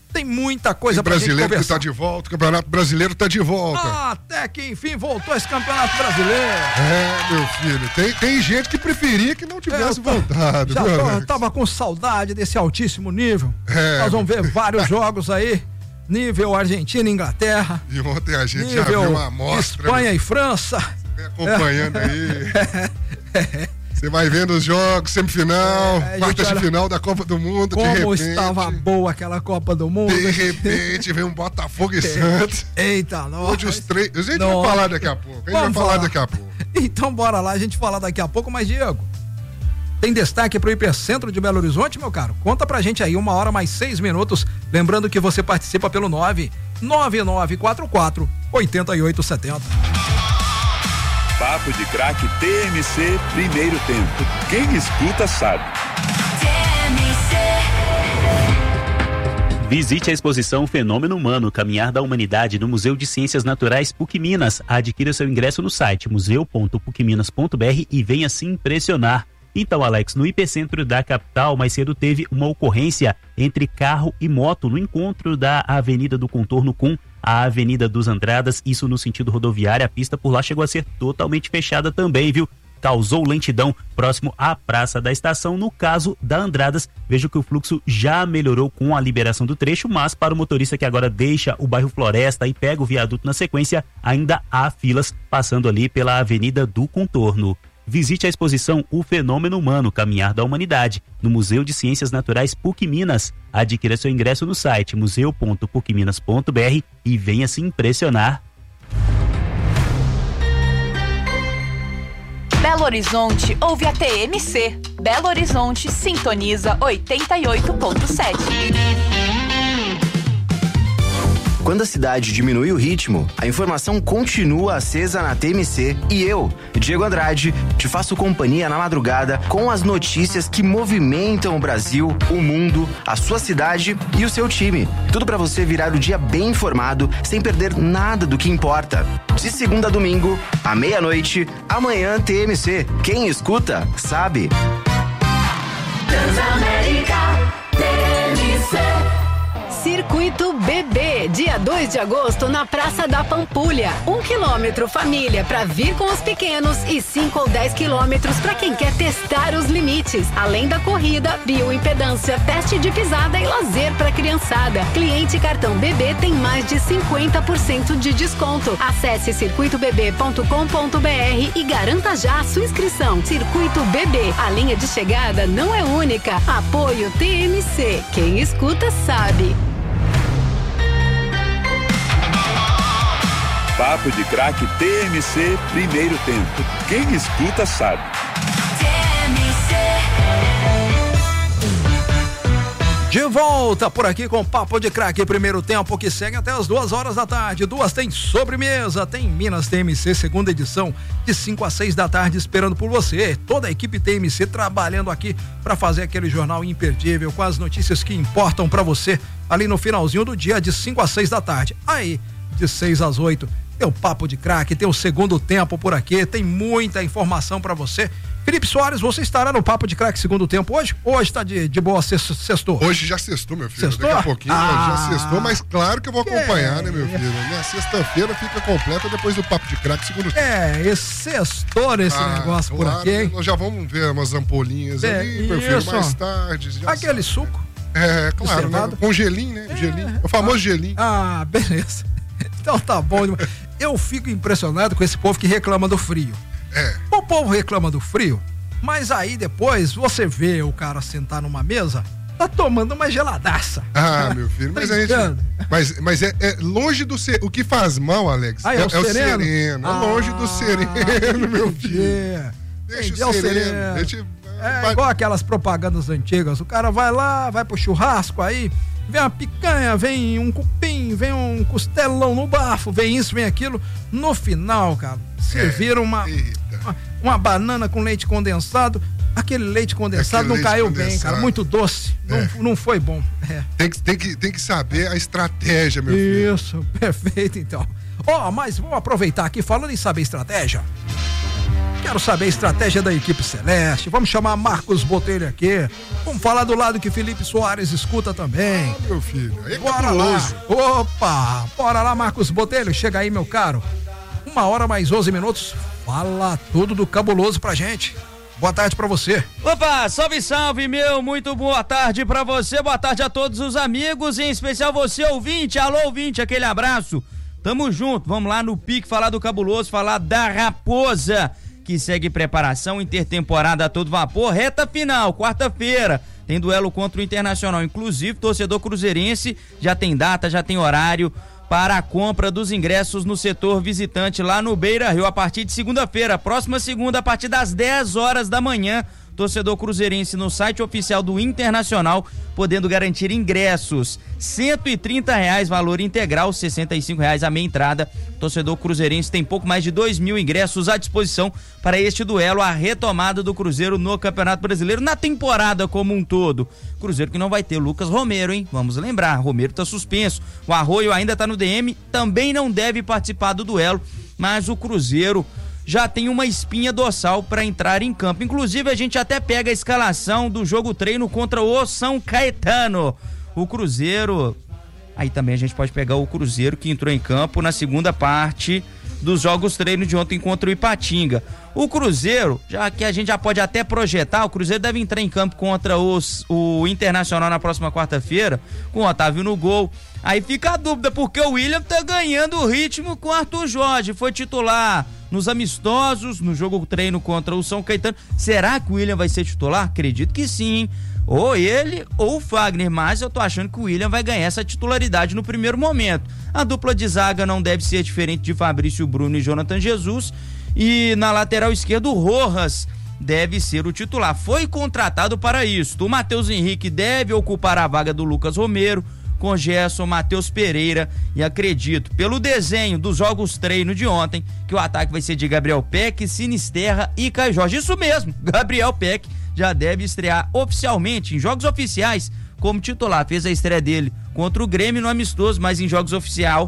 Tem muita coisa pra gente conversar. O brasileiro que tá de volta, o Campeonato Brasileiro tá de volta. Até que enfim voltou esse Campeonato Brasileiro. Meu filho, tem gente que preferia que não tivesse voltado. Tava com saudade desse altíssimo nível. Nós vamos ver vários jogos aí, nível Argentina e Inglaterra. E ontem a gente já viu uma amostra. Espanha e França. Vem acompanhando aí. Você vai vendo os jogos, semifinal, quartas de final da Copa do Mundo, de repente. Como estava boa aquela Copa do Mundo. De repente vem um Botafogo e Santos. Eita, nossa. Hoje os três. A gente vai falar daqui a pouco. Então bora lá, a gente falar daqui a pouco, mas Diego, tem destaque pro Hipercentro de Belo Horizonte, meu caro? Conta pra gente aí, 1h mais 6 minutos. Lembrando que você participa pelo 99944 8870. Papo de Craque TMC, primeiro tempo. Quem escuta sabe. Visite a exposição Fenômeno Humano, Caminhar da Humanidade no Museu de Ciências Naturais PUC Minas. Adquira seu ingresso no site museu.pucminas.br e venha se impressionar. Então, Alex, no Hipercentro da capital, mais cedo teve uma ocorrência entre carro e moto no encontro da Avenida do Contorno com a Avenida dos Andradas, isso no sentido rodoviário. A pista por lá chegou a ser totalmente fechada também, viu? Causou lentidão próximo à Praça da Estação. No caso da Andradas, vejo que o fluxo já melhorou com a liberação do trecho, mas para o motorista que agora deixa o bairro Floresta e pega o viaduto na sequência, ainda há filas passando ali pela Avenida do Contorno. Visite a exposição O Fenômeno Humano, Caminhar da Humanidade, no Museu de Ciências Naturais PUC Minas. Adquira seu ingresso no site museu.pucminas.br e venha se impressionar. Belo Horizonte ouve a TMC. Belo Horizonte sintoniza 88.7. Quando a cidade diminui o ritmo, a informação continua acesa na TMC e eu, Diego Andrade, te faço companhia na madrugada com as notícias que movimentam o Brasil, o mundo, a sua cidade e o seu time. Tudo para você virar o dia bem informado, sem perder nada do que importa. De segunda a domingo, à meia-noite, amanhã TMC. Quem escuta, sabe. Transamérica TMC. Circuito BB, dia 2 de agosto na Praça da Pampulha. 1 quilômetro família para vir com os pequenos e 5 ou 10 quilômetros para quem quer testar os limites. Além da corrida, bioimpedância, teste de pisada e lazer para criançada. Cliente cartão BB tem mais de 50% de desconto. Acesse circuitobb.com.br e garanta já a sua inscrição. Circuito BB, a linha de chegada não é única. Apoio TMC. Quem escuta sabe. Papo de Craque TMC, primeiro tempo. Quem escuta sabe. De volta por aqui com Papo de Craque, primeiro tempo, que segue até as 2h da tarde. 2 tem sobremesa, tem Minas TMC, segunda edição, de 5 a 6 da tarde, esperando por você. Toda a equipe TMC trabalhando aqui para fazer aquele jornal imperdível com as notícias que importam para você ali no finalzinho do dia, de 5 a 6 da tarde. Aí, de 6 às 8, tem o Papo de Craque, tem o segundo tempo por aqui, tem muita informação para você. Felipe Soares, você estará no Papo de Craque segundo tempo hoje? Hoje tá de boa, sextou? Hoje já sextou, meu filho. Sextou? Daqui a pouquinho já sextou, mas claro que eu vou acompanhar, né, meu filho? Minha sexta-feira fica completa depois do Papo de Craque segundo tempo. Sextou nesse negócio claro, por aqui, hein? Nós já vamos ver umas ampolinhas ali, meu filho, mais tarde. Aquele suco? Claro, né? Com gelinho, né? Gelinho. O famoso gelinho. Beleza. Então tá bom. Eu fico impressionado com esse povo que reclama do frio. O povo reclama do frio, mas aí depois você vê o cara sentar numa mesa, tá tomando uma geladaça. Meu filho, mas a gente. Mas é longe do ser. O que faz mal, Alex, é o sereno. É longe do sereno, meu filho. Deixa o sereno. Igual aquelas propagandas antigas. O cara vai lá, vai pro churrasco aí. Vem uma picanha, vem um cupim, vem um costelão no bafo, vem isso, vem aquilo. No final, cara, serviram uma banana com leite condensado. Aquele leite condensado não caiu bem, cara. Muito doce. Não foi bom. Tem que saber a estratégia, meu filho. Isso, perfeito, então. Mas vamos aproveitar aqui, falando em saber estratégia. Quero saber a estratégia da equipe celeste. Vamos chamar Marcos Botelho aqui. Vamos falar do lado que Felipe Soares escuta também. Meu filho, aí bora lá. Opa, bora lá, Marcos Botelho. Chega aí, meu caro. 1h mais 11 minutos. Fala tudo do Cabuloso pra gente. Boa tarde pra você. Opa, salve, salve, meu. Muito boa tarde pra você. Boa tarde a todos os amigos, em especial você, ouvinte. Alô, ouvinte, aquele abraço. Tamo junto. Vamos lá no pique falar do Cabuloso, falar da Raposa, que segue preparação, intertemporada a todo vapor, reta final, quarta-feira, tem duelo contra o Internacional, inclusive torcedor cruzeirense já tem data, já tem horário para a compra dos ingressos no setor visitante lá no Beira-Rio, a partir de segunda-feira, próxima segunda, a partir das 10 horas da manhã, torcedor cruzeirense no site oficial do Internacional, podendo garantir ingressos, R$130 valor integral, R$65 a meia entrada. Torcedor cruzeirense tem pouco mais de 2.000 ingressos à disposição para este duelo, a retomada do Cruzeiro no Campeonato Brasileiro, na temporada como um todo. Cruzeiro que não vai ter Lucas Romero, hein? Vamos lembrar, Romero tá suspenso, o Arroio ainda tá no DM, também não deve participar do duelo, mas o Cruzeiro já tem uma espinha dorsal para entrar em campo. Inclusive, a gente até pega a escalação do jogo treino contra o São Caetano. O Cruzeiro... Aí também a gente pode pegar o Cruzeiro que entrou em campo na segunda parte dos jogos treino de ontem contra o Ipatinga. O Cruzeiro, já que a gente já pode até projetar, o Cruzeiro deve entrar em campo contra o Internacional na próxima quarta-feira, com o Otávio no gol. Aí fica a dúvida, porque o William tá ganhando o ritmo com o Arthur Jorge, foi titular nos amistosos, no jogo treino contra o São Caetano. Será que o William vai ser titular? Acredito que sim, hein? Ou ele ou o Fagner, mas eu tô achando que o William vai ganhar essa titularidade no primeiro momento. A dupla de zaga não deve ser diferente de Fabrício Bruno e Jonathan Jesus, e na lateral esquerda o Rojas deve ser o titular, foi contratado para isso. O Matheus Henrique deve ocupar a vaga do Lucas Romero, com Gerson, Matheus Pereira, e acredito, pelo desenho dos jogos treino de ontem, que o ataque vai ser de Gabriel Peck, Sinisterra e Caio Jorge. Isso mesmo, Gabriel Peck já deve estrear oficialmente em jogos oficiais como titular. Fez a estreia dele contra o Grêmio no amistoso, mas em jogos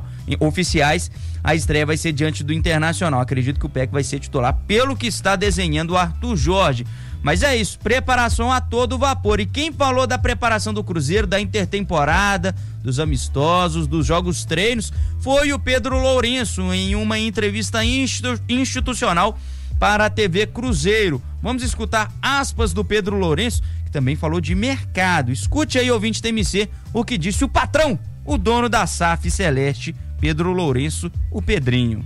oficiais a estreia vai ser diante do Internacional. Acredito que o Peck vai ser titular, pelo que está desenhando o Arthur Jorge. Mas é isso, preparação a todo vapor. E quem falou da preparação do Cruzeiro, da intertemporada, dos amistosos, dos jogos treinos, foi o Pedro Lourenço, em uma entrevista institucional para a TV Cruzeiro. Vamos escutar aspas do Pedro Lourenço, que também falou de mercado. Escute aí, ouvinte TMC, o que disse o patrão, o dono da SAF Celeste, Pedro Lourenço, o Pedrinho.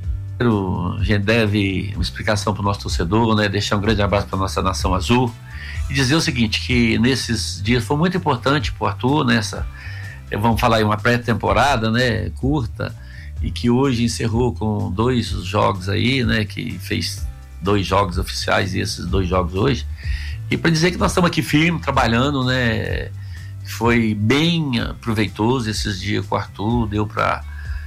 A gente deve uma explicação para o nosso torcedor, né? Deixar um grande abraço para nossa nação azul e dizer o seguinte, que nesses dias foi muito importante para o Arthur, nessa, vamos falar aí, uma pré-temporada, né, curta, e que hoje encerrou com 2 jogos aí, né, que fez 2 jogos oficiais e esses 2 jogos hoje, e para dizer que nós estamos aqui firme, trabalhando, né, foi bem proveitoso esses dias com o Arthur, deu para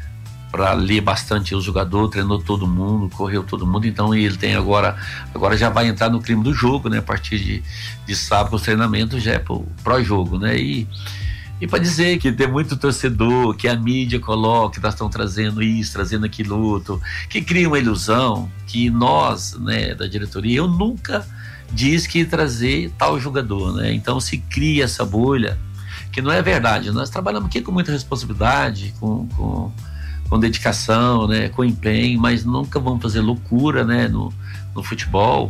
ler bastante o jogador, treinou todo mundo, correu todo mundo, então ele tem agora já vai entrar no clima do jogo, né, a partir de sábado, o treinamento já é pro pró-jogo, né, e para dizer que tem muito torcedor, que a mídia coloca, que nós estamos trazendo isso, trazendo aquilo outro, que cria uma ilusão, que nós, né, da diretoria, eu nunca disse que ia trazer tal jogador, né, então se cria essa bolha, que não é verdade. Nós trabalhamos aqui com muita responsabilidade, com dedicação, né, com empenho, mas nunca vamos fazer loucura, né, no futebol.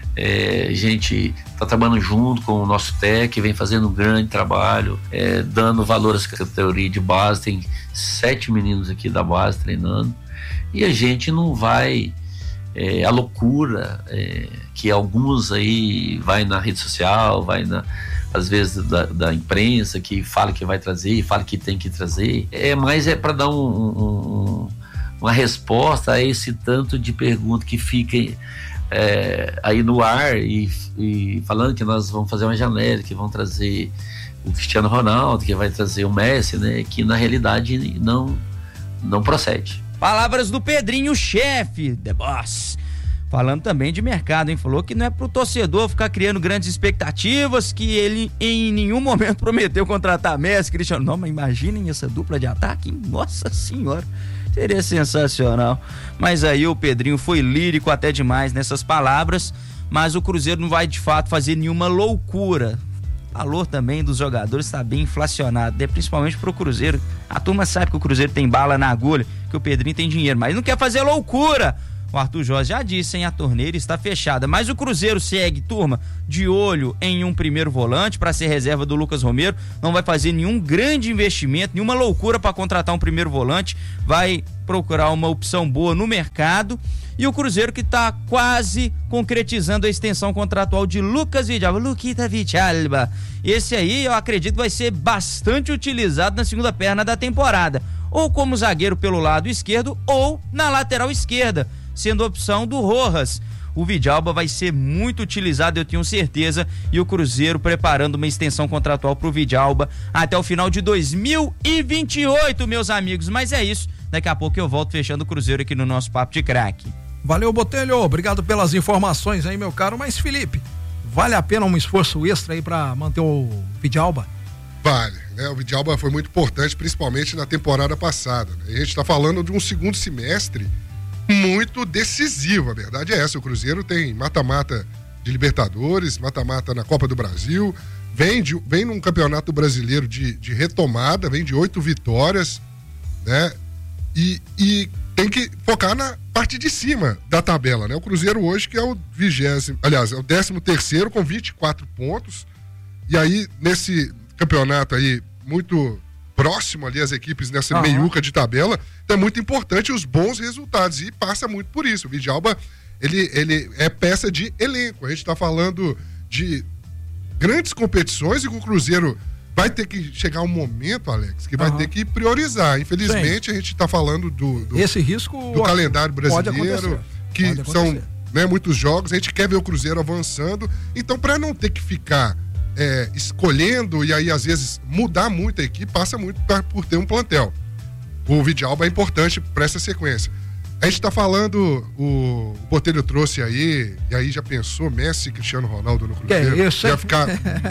A gente está trabalhando junto com o nosso técnico, que vem fazendo um grande trabalho, dando valor à categoria de base. Tem 7 meninos aqui da base treinando, e a gente não vai a loucura que alguns aí vai na rede social, vai às vezes da imprensa, que fala que vai trazer, fala que tem que trazer, mas é para dar uma resposta a esse tanto de pergunta que fica aí no ar, e falando que nós vamos fazer uma janela, que vão trazer o Cristiano Ronaldo, que vai trazer o Messi, né, que na realidade não procede. Palavras do Pedrinho, chefe, The Boss. Falando também de mercado, hein? Falou que não é pro torcedor ficar criando grandes expectativas, que ele em nenhum momento prometeu contratar Messi, Cristiano. Não, mas imaginem essa dupla de ataque, hein? Nossa senhora. Seria sensacional. Mas aí o Pedrinho foi lírico até demais nessas palavras, mas o Cruzeiro não vai de fato fazer nenhuma loucura. O valor também dos jogadores está bem inflacionado, né? Principalmente pro Cruzeiro. A turma sabe que o Cruzeiro tem bala na agulha, que o Pedrinho tem dinheiro, mas não quer fazer loucura. O Arthur Jorge já disse, hein? A torneira está fechada, mas o Cruzeiro segue, turma, de olho em um primeiro volante para ser reserva do Lucas Romero. Não vai fazer nenhum grande investimento, nenhuma loucura para contratar um primeiro volante. Vai procurar uma opção boa no mercado. E o Cruzeiro que está quase concretizando a extensão contratual de Lucas Vidalba, Luquita Vidalba. Esse aí eu acredito vai ser bastante utilizado na segunda perna da temporada, ou como zagueiro pelo lado esquerdo ou na lateral esquerda, sendo a opção do Rojas. O Vidalba vai ser muito utilizado, eu tenho certeza, e o Cruzeiro preparando uma extensão contratual pro Vidalba até o final de 2028, meus amigos. Mas é isso, daqui a pouco eu volto fechando o Cruzeiro aqui no nosso Papo de Craque. Valeu, Botelho, obrigado pelas informações aí, meu caro. Mas, Felipe, vale a pena um esforço extra aí pra manter o Vidalba? Vale, né? O Vidalba foi muito importante, principalmente na temporada passada, né? A gente tá falando de um segundo semestre muito decisivo, a verdade é essa. O Cruzeiro tem mata-mata de Libertadores, mata-mata na Copa do Brasil, vem num campeonato brasileiro de retomada, vem de 8 vitórias, né? E tem que focar na parte de cima da tabela, né? O Cruzeiro hoje que é o 13º com 24 pontos, e aí nesse campeonato aí muito próximo ali as equipes nessa meiuca de tabela, então é muito importante os bons resultados e passa muito por isso. O Vidalba, ele é peça de elenco, a gente tá falando de grandes competições e com o Cruzeiro vai ter que chegar um momento, Alex, que vai ter que priorizar. Infelizmente, a gente tá falando esse risco do calendário brasileiro, que são, né, muitos jogos, a gente quer ver o Cruzeiro avançando, então para não ter que ficar escolhendo e aí às vezes mudar muito a equipe, passa muito por ter um plantel. O Vidalba é importante para essa sequência. A gente tá falando, o Botelho trouxe aí, e aí já pensou Messi e Cristiano Ronaldo no Cruzeiro? Que isso, ia ficar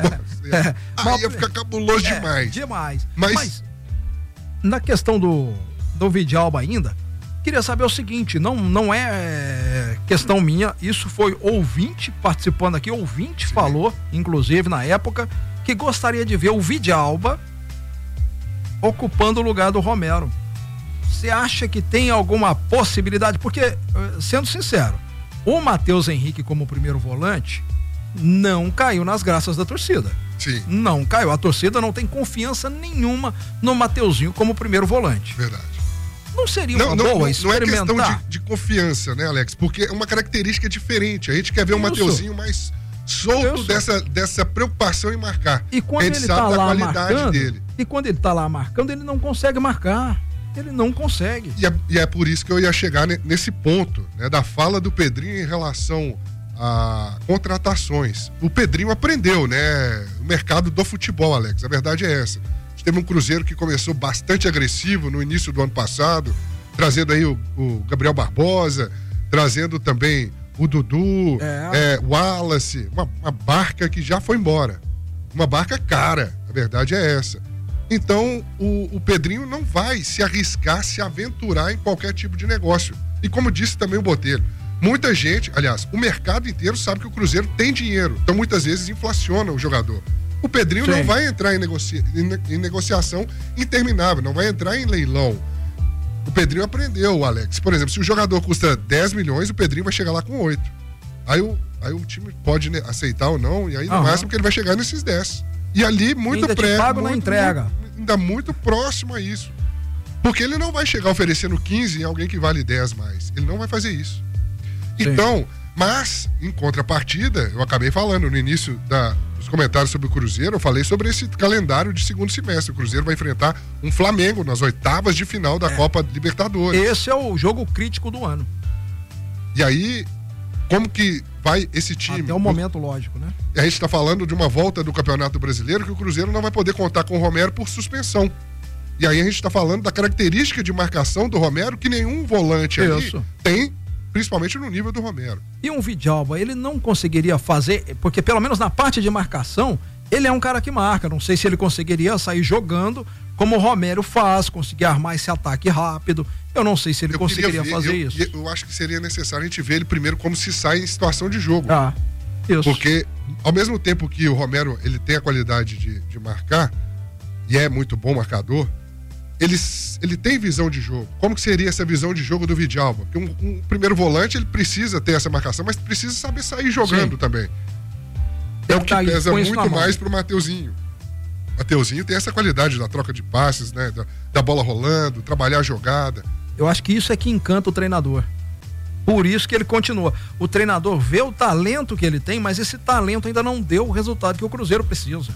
ia ficar cabuloso demais. Demais. Mas na questão do Vidalba ainda, queria saber o seguinte, não é questão minha, isso foi ouvinte participando aqui, ouvinte falou, inclusive na época, que gostaria de ver o Vidalba ocupando o lugar do Romero. Você acha que tem alguma possibilidade? Porque, sendo sincero, o Matheus Henrique como primeiro volante não caiu nas graças da torcida. Sim. Não caiu. A torcida não tem confiança nenhuma no Mateuzinho como primeiro volante. Verdade. Não seria uma boa experimentar? Não é questão de confiança, né, Alex? Porque é uma característica diferente. A gente quer ver o Mateuzinho mais solto dessa preocupação em marcar. E quando ele tá lá marcando, e quando ele tá lá marcando, ele não consegue marcar. Ele não consegue. E é por isso que eu ia chegar nesse ponto, né, da fala do Pedrinho em relação a contratações. O Pedrinho aprendeu, né, o mercado do futebol, Alex. A verdade é essa. A gente teve um Cruzeiro que começou bastante agressivo no início do ano passado, trazendo aí o Gabriel Barbosa, trazendo também o Dudu, o Wallace, uma barca que já foi embora. Uma barca cara, a verdade é essa. Então, o Pedrinho não vai se arriscar, se aventurar em qualquer tipo de negócio. E como disse também o Botelho, muita gente, aliás, o mercado inteiro sabe que o Cruzeiro tem dinheiro. Então, muitas vezes, inflaciona o jogador. O Pedrinho não vai entrar em negociação interminável, não vai entrar em leilão. O Pedrinho aprendeu, Alex. Por exemplo, se o jogador custa 10 milhões, o Pedrinho vai chegar lá com 8. Aí o time pode aceitar ou não, e aí no máximo que ele vai chegar nesses 10. E ali muito na entrega. Ainda muito próximo a isso. Porque ele não vai chegar oferecendo 15 em alguém que vale 10 mais. Ele não vai fazer isso. Sim. Então, mas, em contrapartida, eu acabei falando no início dos comentários sobre o Cruzeiro, eu falei sobre esse calendário de segundo semestre. O Cruzeiro vai enfrentar um Flamengo nas oitavas de final da Copa Libertadores. Esse é o jogo crítico do ano. E aí, como que vai esse time? Até o momento lógico, né? E a gente está falando de uma volta do Campeonato Brasileiro que o Cruzeiro não vai poder contar com o Romero por suspensão. E aí a gente está falando da característica de marcação do Romero que nenhum volante ali tem, principalmente no nível do Romero. E um Vidalba, ele não conseguiria fazer, porque pelo menos na parte de marcação, Ele é um cara que marca, não sei se ele conseguiria sair jogando como o Romero faz, conseguir armar esse ataque rápido. Eu não sei se ele conseguiria fazer isso. Eu acho que seria necessário a gente ver ele primeiro como se sai em situação de jogo. Isso. Porque ao mesmo tempo que o Romero ele tem a qualidade de marcar, e é muito bom marcador, ele tem visão de jogo. Como que seria essa visão de jogo do Vidalba? Porque um primeiro volante, ele precisa ter essa marcação, mas precisa saber sair jogando também. É o que pesa muito mais pro Mateuzinho. O Mateuzinho tem essa qualidade da troca de passes, né? Da bola rolando, trabalhar a jogada. Eu acho que isso é que encanta o treinador. Por isso que ele continua. O treinador vê o talento que ele tem, mas esse talento ainda não deu o resultado que o Cruzeiro precisa.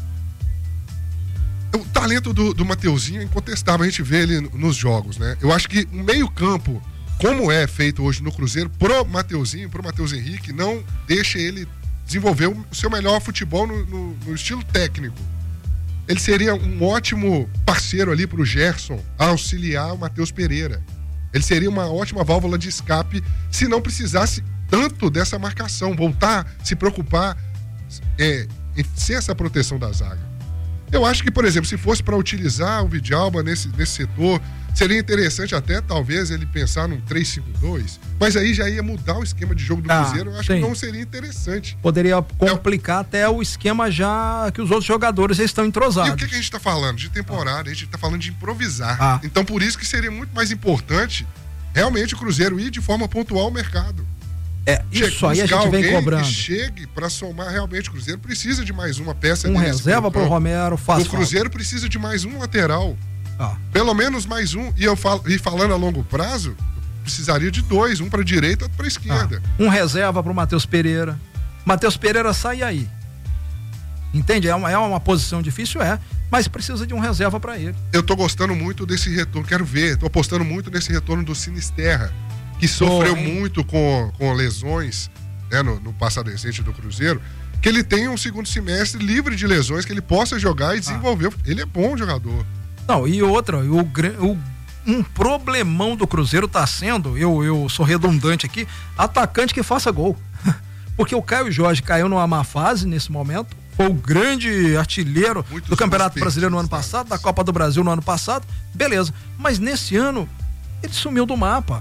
O talento do Mateuzinho é incontestável, a gente vê ele nos jogos, né? Eu acho que o meio-campo, como é feito hoje no Cruzeiro, pro Mateuzinho, pro Matheus Henrique, não deixa ele desenvolver o seu melhor futebol no estilo técnico. Ele seria um ótimo parceiro ali pro Gerson, auxiliar o Matheus Pereira. Ele seria uma ótima válvula de escape se não precisasse tanto dessa marcação, voltar, se preocupar em ser essa proteção da zaga. Eu acho que, por exemplo, se fosse para utilizar o Vidalba nesse setor, seria interessante até, talvez, ele pensar num 3-5-2, mas aí já ia mudar o esquema de jogo do Cruzeiro, eu acho que não seria interessante. Poderia complicar até o esquema já que os outros jogadores já estão entrosados. E o que a gente está falando? De temporada, a gente está falando de improvisar. Então, por isso que seria muito mais importante, realmente, o Cruzeiro ir de forma pontual ao mercado. Isso aí a gente vem cobrando. Que chegue para somar realmente. O Cruzeiro precisa de mais uma peça. Reserva para o Romero, O Cruzeiro precisa de mais um lateral. Pelo menos mais um. E falando a longo prazo, precisaria de dois, um para a direita e outro para a esquerda. Um reserva para o Matheus Pereira. Matheus Pereira sai aí. Entende? É uma posição difícil, mas precisa de um reserva para ele. Eu tô gostando muito desse retorno, quero ver. Tô apostando muito nesse retorno do Sinisterra, que sofreu muito com lesões, né, no passado recente do Cruzeiro, que ele tenha um segundo semestre livre de lesões, que ele possa jogar e desenvolver. Ele é bom jogador. Não, e outra, um problemão do Cruzeiro tá sendo, eu sou redundante aqui, atacante que faça gol. Porque o Caio Jorge caiu numa má fase nesse momento, foi o grande artilheiro do Campeonato Brasileiro no ano passado, da Copa do Brasil no ano passado, beleza. Mas nesse ano, ele sumiu do mapa.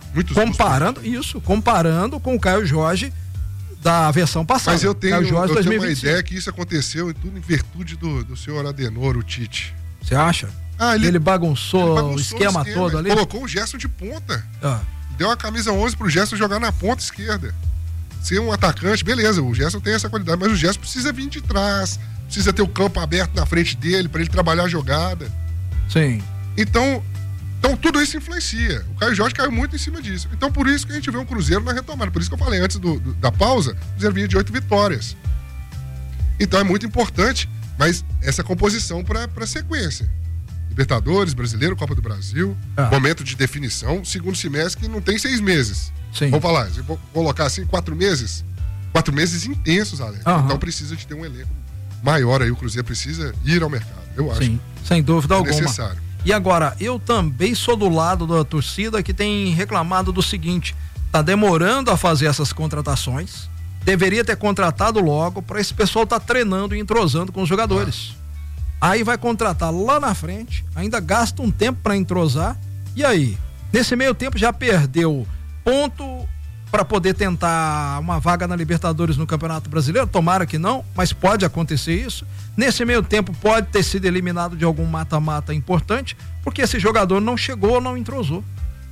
Comparando com o Caio Jorge da versão passada. Mas eu tenho uma ideia que isso aconteceu tudo em virtude do senhor Adenor, o Tite. Você acha? Ele bagunçou o esquema todo ali? Colocou o Gerson de ponta. Deu a camisa 11 pro Gerson jogar na ponta esquerda. Ser um atacante, beleza, o Gerson tem essa qualidade, mas o Gerson precisa vir de trás, precisa ter o campo aberto na frente dele para ele trabalhar a jogada. Sim. Então tudo isso influencia. O Caio Jorge caiu muito em cima disso. Então por isso que a gente vê um Cruzeiro na retomada. Por isso que eu falei antes da pausa, o Cruzeiro vinha de 8 vitórias. Então é muito importante, mas essa composição para sequência. Libertadores, Brasileiro, Copa do Brasil, momento de definição, segundo semestre que não tem 6 meses. Sim. Vamos falar, vou colocar assim, 4 meses. 4 meses intensos, Alex. Então precisa de ter um elenco maior aí. O Cruzeiro precisa ir ao mercado, eu acho. Sim, sem dúvida alguma. Necessário. E agora, eu também sou do lado da torcida que tem reclamado do seguinte: tá demorando a fazer essas contratações, deveria ter contratado logo para esse pessoal tá treinando e entrosando com os jogadores. Aí vai contratar lá na frente, ainda gasta um tempo para entrosar, e aí? Nesse meio tempo já perdeu ponto para poder tentar uma vaga na Libertadores no Campeonato Brasileiro, tomara que não, mas pode acontecer isso. Nesse meio tempo pode ter sido eliminado de algum mata-mata importante, porque esse jogador não chegou ou não entrosou.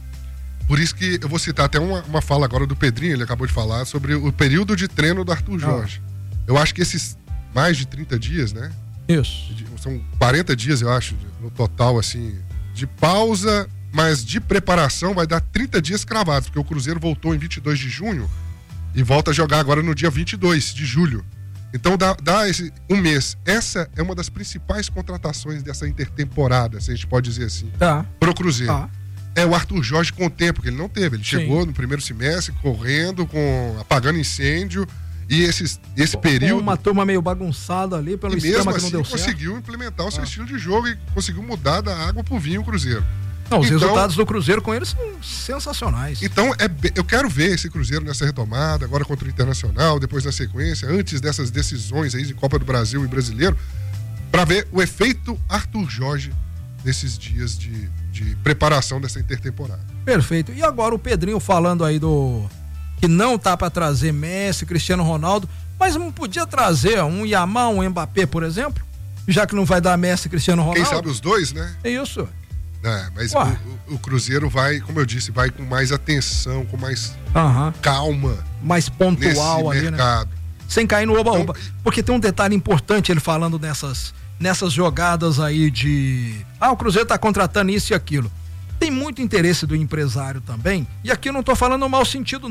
Por isso que eu vou citar até uma fala agora do Pedrinho, ele acabou de falar sobre o período de treino do Arthur Jorge. Eu acho que esses mais de 30 dias, né? Isso. São 40 dias, eu acho, no total, assim, de pausa, mas de preparação vai dar 30 dias cravados, porque o Cruzeiro voltou em 22 de junho e volta a jogar agora no dia 22 de julho. Então dá esse um mês. Essa é uma das principais contratações dessa intertemporada, se a gente pode dizer assim, pro Cruzeiro. É o Arthur Jorge com o tempo que ele não teve. Ele chegou no primeiro semestre correndo, apagando incêndio. E esse período... Uma turma meio bagunçada ali pelo esquema que não deu certo. Conseguiu implementar o seu estilo de jogo e conseguiu mudar da água pro vinho o Cruzeiro. Não, os resultados do Cruzeiro com eles são sensacionais. Então, eu quero ver esse Cruzeiro nessa retomada, agora contra o Internacional, depois na sequência, antes dessas decisões aí de Copa do Brasil e Brasileiro, para ver o efeito Arthur Jorge nesses dias de preparação dessa intertemporada. Perfeito. E agora o Pedrinho falando aí que não tá para trazer Messi, Cristiano Ronaldo, mas não podia trazer um Yamal, um Mbappé, por exemplo? Já que não vai dar Messi e Cristiano Ronaldo. Quem sabe os dois, né? É isso. Mas o Cruzeiro vai, como eu disse, vai com mais atenção, com mais calma. Mais pontual ali, mercado. Né? Sem cair no oba-oba. Porque tem um detalhe importante ele falando nessas jogadas aí o Cruzeiro tá contratando isso e aquilo. Tem muito interesse do empresário também, e aqui eu não tô falando no mau sentido